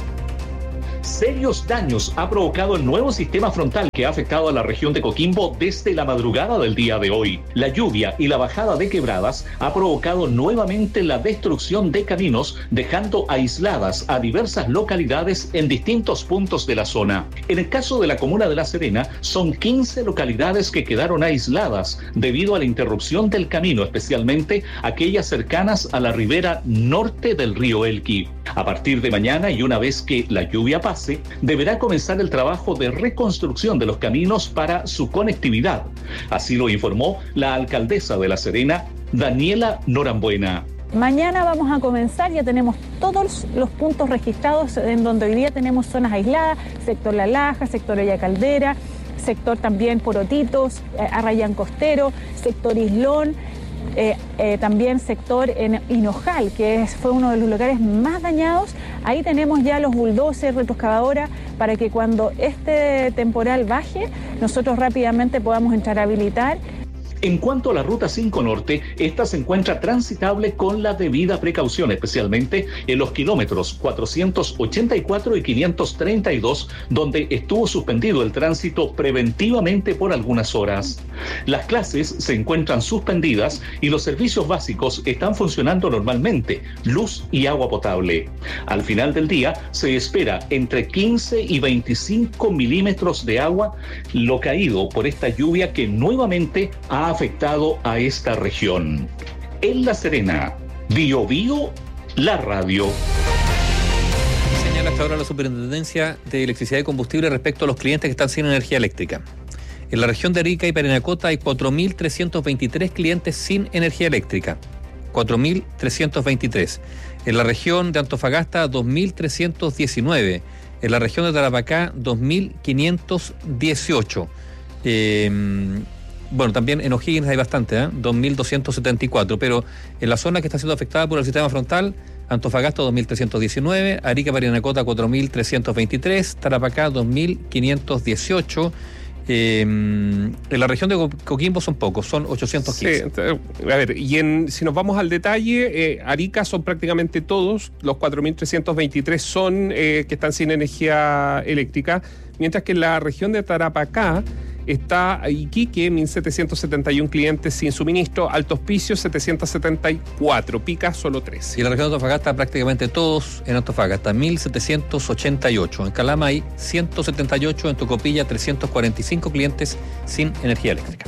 Serios daños ha provocado el nuevo sistema frontal que ha afectado a la región de Coquimbo desde la madrugada del día de hoy. La lluvia y la bajada de quebradas ha provocado nuevamente la destrucción de caminos, dejando aisladas a diversas localidades en distintos puntos de la zona. En el caso de la comuna de La Serena, son quince localidades que quedaron aisladas debido a la interrupción del camino, especialmente aquellas cercanas a la ribera norte del río Elqui. A partir de mañana y una vez que la lluvia pase, deberá comenzar el trabajo de reconstrucción de los caminos para su conectividad. Así lo informó la alcaldesa de La Serena, Daniela Norambuena. Mañana vamos a comenzar, ya tenemos todos los puntos registrados en donde hoy día tenemos zonas aisladas, sector La Laja, sector Olla Caldera, sector también Porotitos, eh, Arrayán Costero, sector Islón. Eh, eh, también sector en Hinojal, que es, fue uno de los lugares más dañados. Ahí tenemos ya los bulldozers, retroexcavadoras, para que cuando este temporal baje, nosotros rápidamente podamos entrar a habilitar. En cuanto a la Ruta cinco Norte, esta se encuentra transitable con la debida precaución, especialmente en los kilómetros cuatrocientos ochenta y cuatro y quinientos treinta y dos, donde estuvo suspendido el tránsito preventivamente por algunas horas. Las clases se encuentran suspendidas y los servicios básicos están funcionando normalmente, luz y agua potable. Al final del día, se espera entre quince y veinticinco milímetros de agua, lo caído por esta lluvia que nuevamente ha afectado a esta región. En La Serena, Bio Bio, la radio. Señala hasta ahora la Superintendencia de Electricidad y Combustible respecto a los clientes que están sin energía eléctrica. En la región de Arica y Parinacota hay cuatro mil trescientos veintitrés clientes sin energía eléctrica. cuatro mil trescientos veintitrés. En la región de Antofagasta, dos mil trescientos diecinueve. En la región de Tarapacá, dos mil quinientos dieciocho. Eh, Bueno, también en O'Higgins hay bastante, ¿eh? dos mil doscientos setenta y cuatro, pero en la zona que está siendo afectada por el sistema frontal, Antofagasta dos mil trescientos diecinueve, Arica Parinacota cuatro mil trescientos veintitrés, Tarapacá dos mil quinientos dieciocho, eh, en la región de Coquimbo son pocos, son ochocientos quince. Sí, a ver, y en, si nos vamos al detalle, eh, Arica son prácticamente todos, los cuatro mil trescientos veintitrés son eh, que están sin energía eléctrica, mientras que en la región de Tarapacá está Iquique, mil setecientos setenta y uno clientes sin suministro, Alto Hospicio, setecientos setenta y cuatro, Pica, solo tres. Y en la región de Antofagasta, prácticamente todos en Antofagasta, mil setecientos ochenta y ocho. En Calama hay ciento setenta y ocho, en Tocopilla, trescientos cuarenta y cinco clientes sin energía eléctrica.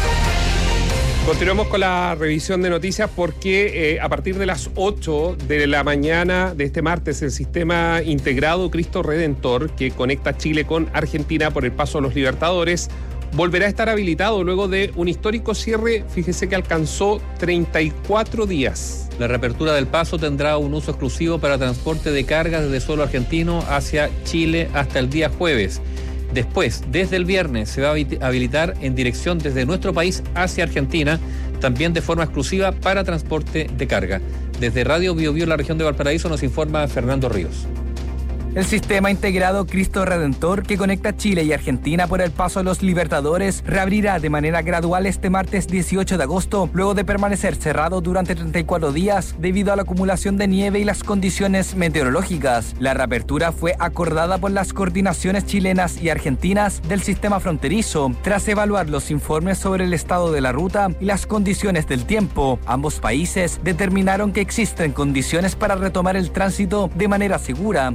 Continuamos con la revisión de noticias porque eh, a partir de las ocho de la mañana de este martes, el sistema integrado Cristo Redentor, que conecta Chile con Argentina por el Paso de los Libertadores, volverá a estar habilitado luego de un histórico cierre, fíjese que alcanzó treinta y cuatro días. La reapertura del paso tendrá un uso exclusivo para transporte de cargas desde suelo argentino hacia Chile hasta el día jueves. Después, desde el viernes, se va a habilitar en dirección desde nuestro país hacia Argentina, también de forma exclusiva para transporte de carga. Desde Radio Bio Bio, la región de Valparaíso, nos informa Fernando Ríos. El sistema integrado Cristo Redentor, que conecta Chile y Argentina por el Paso de los Libertadores, reabrirá de manera gradual este martes dieciocho de agosto, luego de permanecer cerrado durante treinta y cuatro días debido a la acumulación de nieve y las condiciones meteorológicas. La reapertura fue acordada por las coordinaciones chilenas y argentinas del sistema fronterizo, tras evaluar los informes sobre el estado de la ruta y las condiciones del tiempo. Ambos países determinaron que existen condiciones para retomar el tránsito de manera segura. Sin embargo,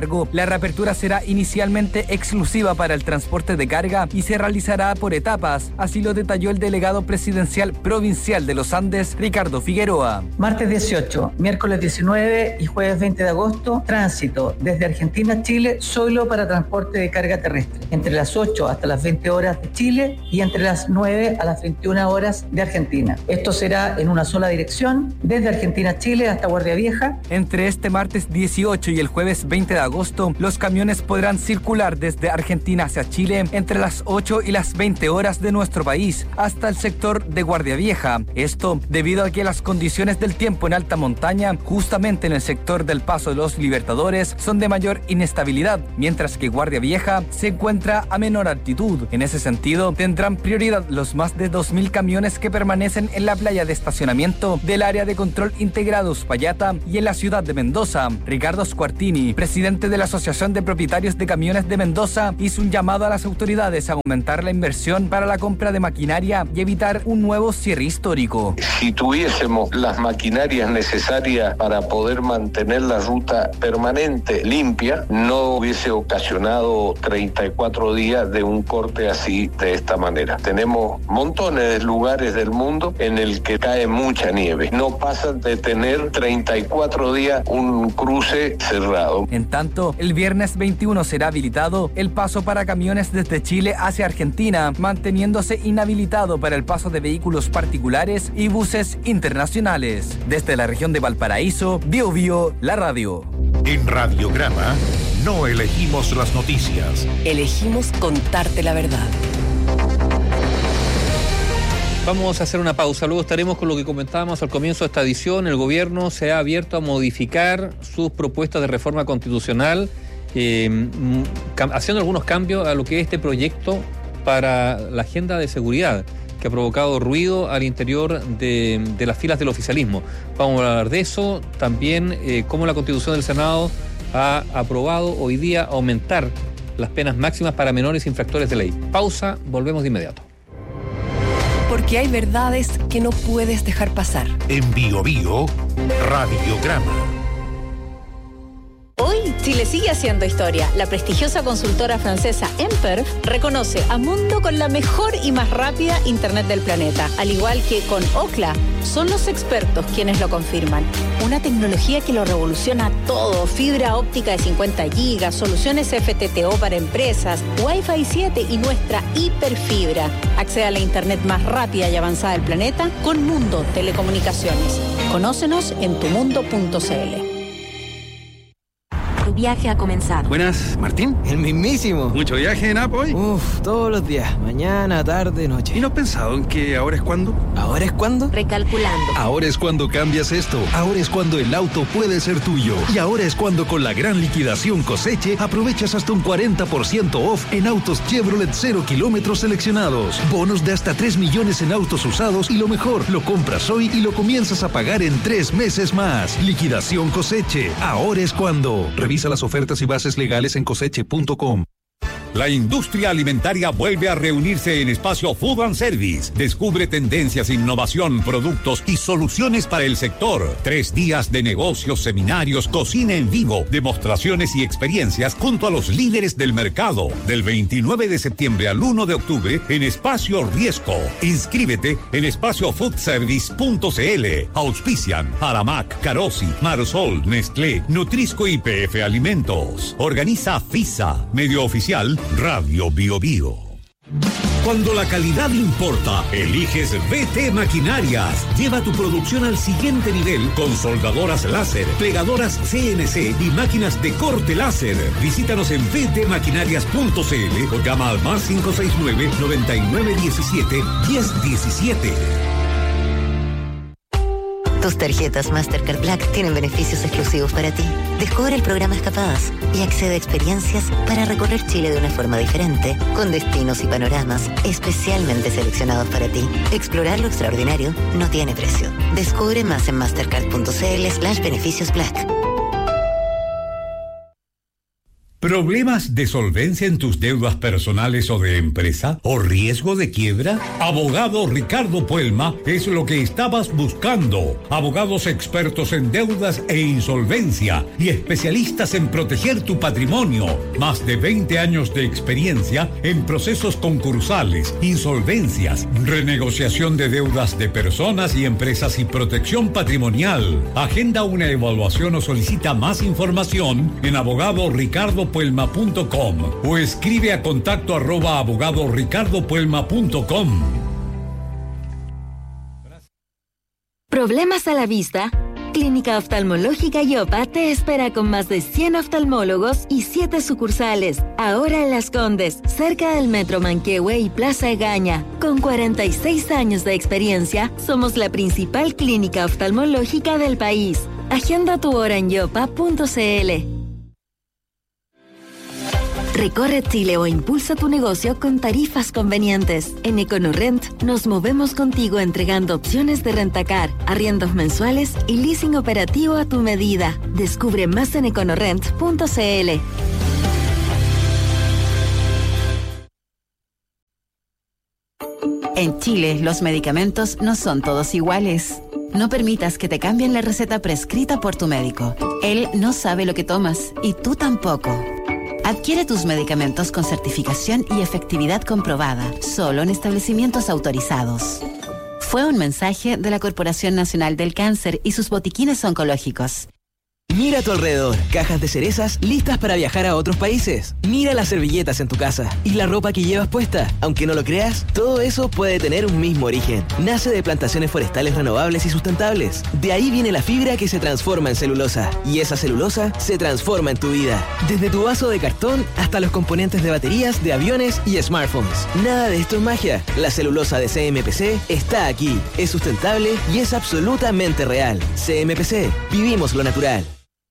embargo, la reapertura será inicialmente exclusiva para el transporte de carga y se realizará por etapas, así lo detalló el delegado presidencial provincial de los Andes, Ricardo Figueroa. Martes dieciocho, miércoles diecinueve y jueves veinte de agosto, tránsito desde Argentina a Chile solo para transporte de carga terrestre, entre las ocho hasta las veinte horas de Chile y entre las nueve a las veintiuna horas de Argentina. Esto será en una sola dirección, desde Argentina a Chile hasta Guardia Vieja. Entre este martes dieciocho y el jueves veinte de agosto, los camiones podrán circular desde Argentina hacia Chile entre las ocho y las veinte horas de nuestro país, hasta el sector de Guardia Vieja. Esto debido a que las condiciones del tiempo en alta montaña, justamente en el sector del Paso de los Libertadores, son de mayor inestabilidad, mientras que Guardia Vieja se encuentra a menor altitud. En ese sentido, tendrán prioridad los más de dos mil camiones que permanecen en la playa de estacionamiento del área de control integrado Uspallata y en la ciudad de Mendoza. Ricardo Squartini, presidente de la Asociación de Propietarios de Camiones de Mendoza, hizo un llamado a las autoridades a aumentar la inversión para la compra de maquinaria y evitar un nuevo cierre histórico. Si tuviésemos las maquinarias necesarias para poder mantener la ruta permanente limpia, no hubiese ocasionado treinta y cuatro días de un corte así, de esta manera. Tenemos montones de lugares del mundo en el que cae mucha nieve. No pasan de tener treinta y cuatro días un cruce cerrado. En tanto, el viernes veintiuno será habilitado el paso para camiones desde Chile hacia Argentina, manteniéndose inhabilitado para el paso de vehículos particulares y buses internacionales. Desde la región de Valparaíso, Bio Bio, la radio. En Radiograma no elegimos las noticias. Elegimos contarte la verdad. Vamos a hacer una pausa, luego estaremos con lo que comentábamos al comienzo de esta edición. El gobierno se ha abierto a modificar sus propuestas de reforma constitucional, eh, haciendo algunos cambios a lo que es este proyecto para la agenda de seguridad, que ha provocado ruido al interior de, de las filas del oficialismo. Vamos a hablar de eso, también eh, cómo la Constitución del Senado ha aprobado hoy día aumentar las penas máximas para menores infractores de ley. Pausa, volvemos de inmediato. Porque hay verdades que no puedes dejar pasar. En Bio Bio, Radiograma. Hoy, Chile sigue haciendo historia. La prestigiosa consultora francesa Emper reconoce a Mundo con la mejor y más rápida Internet del planeta. Al igual que con Ookla, son los expertos quienes lo confirman. Una tecnología que lo revoluciona todo. Fibra óptica de cincuenta gigas, soluciones F T T O para empresas, Wi-Fi siete y nuestra hiperfibra. Accede a la Internet más rápida y avanzada del planeta con Mundo Telecomunicaciones. Conócenos en tu mundo punto c l. Tu viaje ha comenzado. Buenas, ¿Martín? El mismísimo. ¿Mucho viaje en App hoy? Uf, todos los días. Mañana, tarde, noche. ¿Y no has pensado en que ahora es cuando? ¿Ahora es cuando? Recalculando. Ahora es cuando cambias esto. Ahora es cuando el auto puede ser tuyo. Y ahora es cuando con la gran liquidación Coseche aprovechas hasta un cuarenta por ciento off en autos Chevrolet cero kilómetros seleccionados. Bonos de hasta tres millones en autos usados y lo mejor, lo compras hoy y lo comienzas a pagar en tres meses más. Liquidación Coseche. Ahora es cuando. Revisa las ofertas y bases legales en coseche punto com. La industria alimentaria vuelve a reunirse en Espacio Food and Service. Descubre tendencias, innovación, productos y soluciones para el sector. Tres días de negocios, seminarios, cocina en vivo, demostraciones y experiencias junto a los líderes del mercado. Del veintinueve de septiembre al uno de octubre en Espacio Riesco. Inscríbete en espacio food service punto c l. Auspician Aramac, Carosi, Marsol, Nestlé, Nutrisco y P F Alimentos. Organiza FISA, medio oficial Radio Bio Bio. Cuando la calidad importa, eliges V T Maquinarias. Lleva tu producción al siguiente nivel con soldadoras láser, plegadoras C N C y máquinas de corte láser. Visítanos en v t maquinarias punto c l o llama al más cinco seis nueve, noventa y nueve diecisiete, diez diecisiete. Tus tarjetas Mastercard Black tienen beneficios exclusivos para ti. Descubre el programa Escapadas y accede a experiencias para recorrer Chile de una forma diferente, con destinos y panoramas especialmente seleccionados para ti. Explorar lo extraordinario no tiene precio. Descubre más en mastercard punto c l slash beneficios black. ¿Problemas de solvencia en tus deudas personales o de empresa? ¿O riesgo de quiebra? Abogado Ricardo Puelma es lo que estabas buscando. Abogados expertos en deudas e insolvencia y especialistas en proteger tu patrimonio. Más de veinte años de experiencia en procesos concursales, insolvencias, renegociación de deudas de personas y empresas y protección patrimonial. Agenda una evaluación o solicita más información en abogado ricardo puelma punto com o escribe a contacto arroba abogado ricardo puelma punto com. ¿Problemas a la vista? Clínica Oftalmológica Yopa te espera con más de cien oftalmólogos y siete sucursales. Ahora en Las Condes, cerca del Metro Manquehue y Plaza Egaña. Con cuarenta y seis años de experiencia, somos la principal clínica oftalmológica del país. Agenda tu hora en yopa punto cl. Recorre Chile o impulsa tu negocio con tarifas convenientes. En EconoRent nos movemos contigo entregando opciones de rentacar, arriendos mensuales y leasing operativo a tu medida. Descubre más en econorent punto cl. En Chile, los medicamentos no son todos iguales. No permitas que te cambien la receta prescrita por tu médico. Él no sabe lo que tomas y tú tampoco. Adquiere tus medicamentos con certificación y efectividad comprobada, solo en establecimientos autorizados. Fue un mensaje de la Corporación Nacional del Cáncer y sus botiquines oncológicos. Mira a tu alrededor, cajas de cerezas listas para viajar a otros países. Mira las servilletas en tu casa y la ropa que llevas puesta. Aunque no lo creas, todo eso puede tener un mismo origen. Nace de plantaciones forestales renovables y sustentables. De ahí viene la fibra que se transforma en celulosa. Y esa celulosa se transforma en tu vida. Desde tu vaso de cartón hasta los componentes de baterías, de aviones y smartphones. Nada de esto es magia. La celulosa de C M P C está aquí. Es sustentable y es absolutamente real. C M P C. Vivimos lo natural.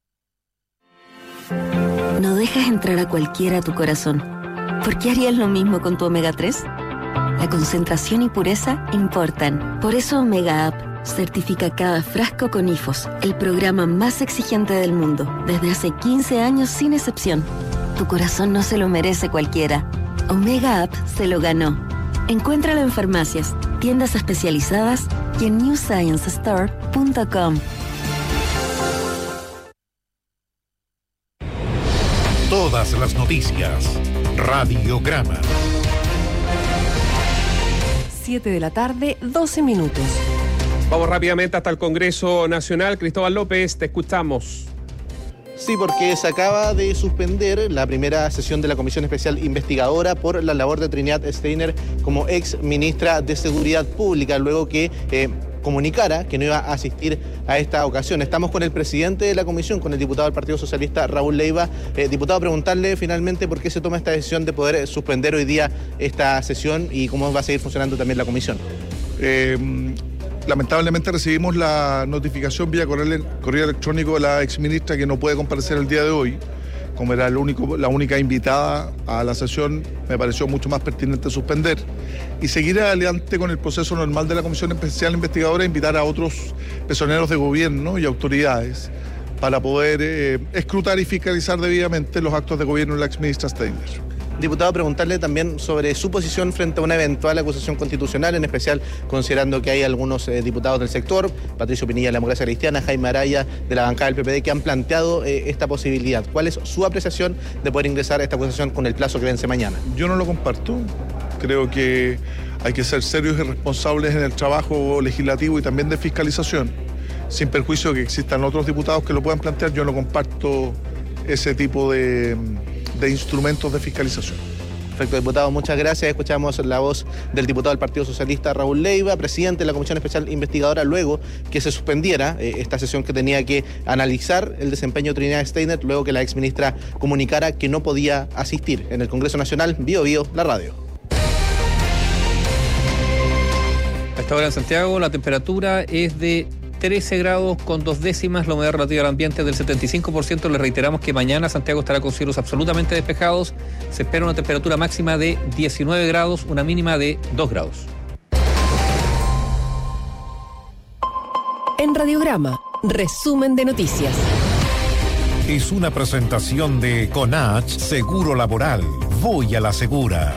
No dejas entrar a cualquiera a tu corazón. ¿Por qué harías lo mismo con tu omega tres? La concentración y pureza importan. Por eso Omega Up certifica cada frasco con I F O S, el programa más exigente del mundo, desde hace quince años sin excepción. Tu corazón no se lo merece cualquiera. Omega Up se lo ganó. Encuéntralo en farmacias, tiendas especializadas y en new science store punto com. Todas las noticias. Radiograma. siete de la tarde, doce minutos. Vamos rápidamente hasta el Congreso Nacional. Cristóbal López, te escuchamos. Sí, porque se acaba de suspender la primera sesión de la Comisión Especial Investigadora por la labor de Trinidad Steiner como ex ministra de Seguridad Pública, luego que eh, comunicara que no iba a asistir a esta ocasión. Estamos con el presidente de la comisión, con el diputado del Partido Socialista, Raúl Leiva. Eh, diputado, preguntarle finalmente por qué se toma esta decisión de poder suspender hoy día esta sesión y cómo va a seguir funcionando también la comisión. Eh, lamentablemente recibimos la notificación vía correo, correo electrónico de la exministra que no puede comparecer el día de hoy. Como era el único, la única invitada a la sesión, me pareció mucho más pertinente suspender y seguir adelante con el proceso normal de la Comisión Especial Investigadora e invitar a otros personeros de gobierno y autoridades para poder eh, escrutar y fiscalizar debidamente los actos de gobierno de la exministra Steiner. Diputado, preguntarle también sobre su posición frente a una eventual acusación constitucional, en especial considerando que hay algunos eh, diputados del sector, Patricio Pinilla de la Democracia Cristiana, Jaime Araya de la bancada del P P D, que han planteado eh, esta posibilidad. ¿Cuál es su apreciación de poder ingresar a esta acusación con el plazo que vence mañana? Yo no lo comparto. Creo que hay que ser serios y responsables en el trabajo legislativo y también de fiscalización, sin perjuicio de que existan otros diputados que lo puedan plantear. Yo no comparto ese tipo de... de instrumentos de fiscalización. Perfecto, diputado, muchas gracias. Escuchamos la voz del diputado del Partido Socialista, Raúl Leiva, presidente de la Comisión Especial Investigadora, luego que se suspendiera eh, esta sesión que tenía que analizar el desempeño de Trinidad Steiner, luego que la exministra comunicara que no podía asistir. En el Congreso Nacional, Bio Bio, la radio. A esta hora en Santiago la temperatura es de trece grados con dos décimas, la humedad relativa al ambiente del setenta y cinco por ciento. Les reiteramos que mañana Santiago estará con cielos absolutamente despejados. Se espera una temperatura máxima de diecinueve grados, una mínima de dos grados. En Radiograma, resumen de noticias. es una presentación de Conach Seguro Laboral. Voy a la segura.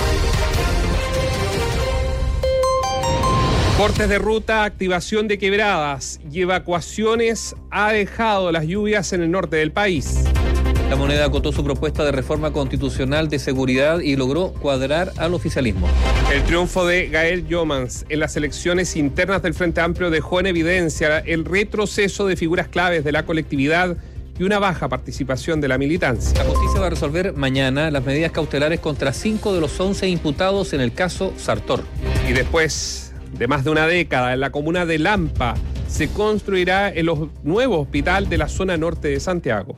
Cortes de ruta, activación de quebradas y evacuaciones ha dejado las lluvias en el norte del país. La Moneda acotó su propuesta de reforma constitucional de seguridad y logró cuadrar al oficialismo. El triunfo de Gael Jomans en las elecciones internas del Frente Amplio dejó en evidencia el retroceso de figuras claves de la colectividad y una baja participación de la militancia. La justicia va a resolver mañana las medidas cautelares contra cinco de los once imputados en el caso Sartor. Y después de más de una década, en la comuna de Lampa se construirá el nuevo hospital de la zona norte de Santiago.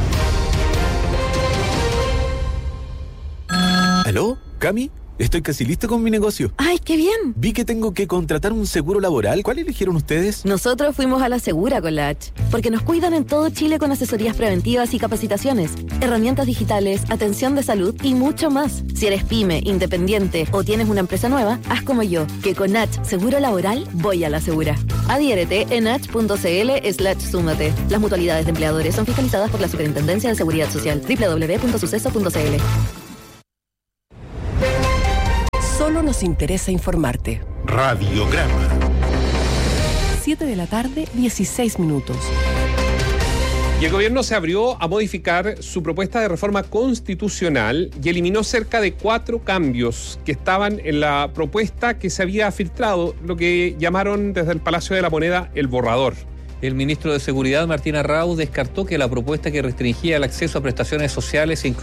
¿Aló? ¿Cami? Estoy casi listo con mi negocio. ¡Ay, qué bien! Vi que tengo que contratar un seguro laboral. ¿Cuál eligieron ustedes? Nosotros fuimos a la Segura con la H, porque nos cuidan en todo Chile con asesorías preventivas y capacitaciones, herramientas digitales, atención de salud y mucho más. Si eres pyme, independiente o tienes una empresa nueva, haz como yo, que con H Seguro Laboral voy a la Segura. Adhiérete en h.cl slash súmate. Las mutualidades de empleadores son fiscalizadas por la Superintendencia de Seguridad Social. doble u doble u doble u punto suceso punto c l. Solo nos interesa informarte. Radiograma. siete de la tarde, dieciséis minutos. Y el gobierno se abrió a modificar su propuesta de reforma constitucional y eliminó cerca de cuatro cambios que estaban en la propuesta que se había filtrado, lo que llamaron desde el Palacio de la Moneda el borrador. El ministro de Seguridad, Martín Arrau, descartó que la propuesta que restringía el acceso a prestaciones sociales e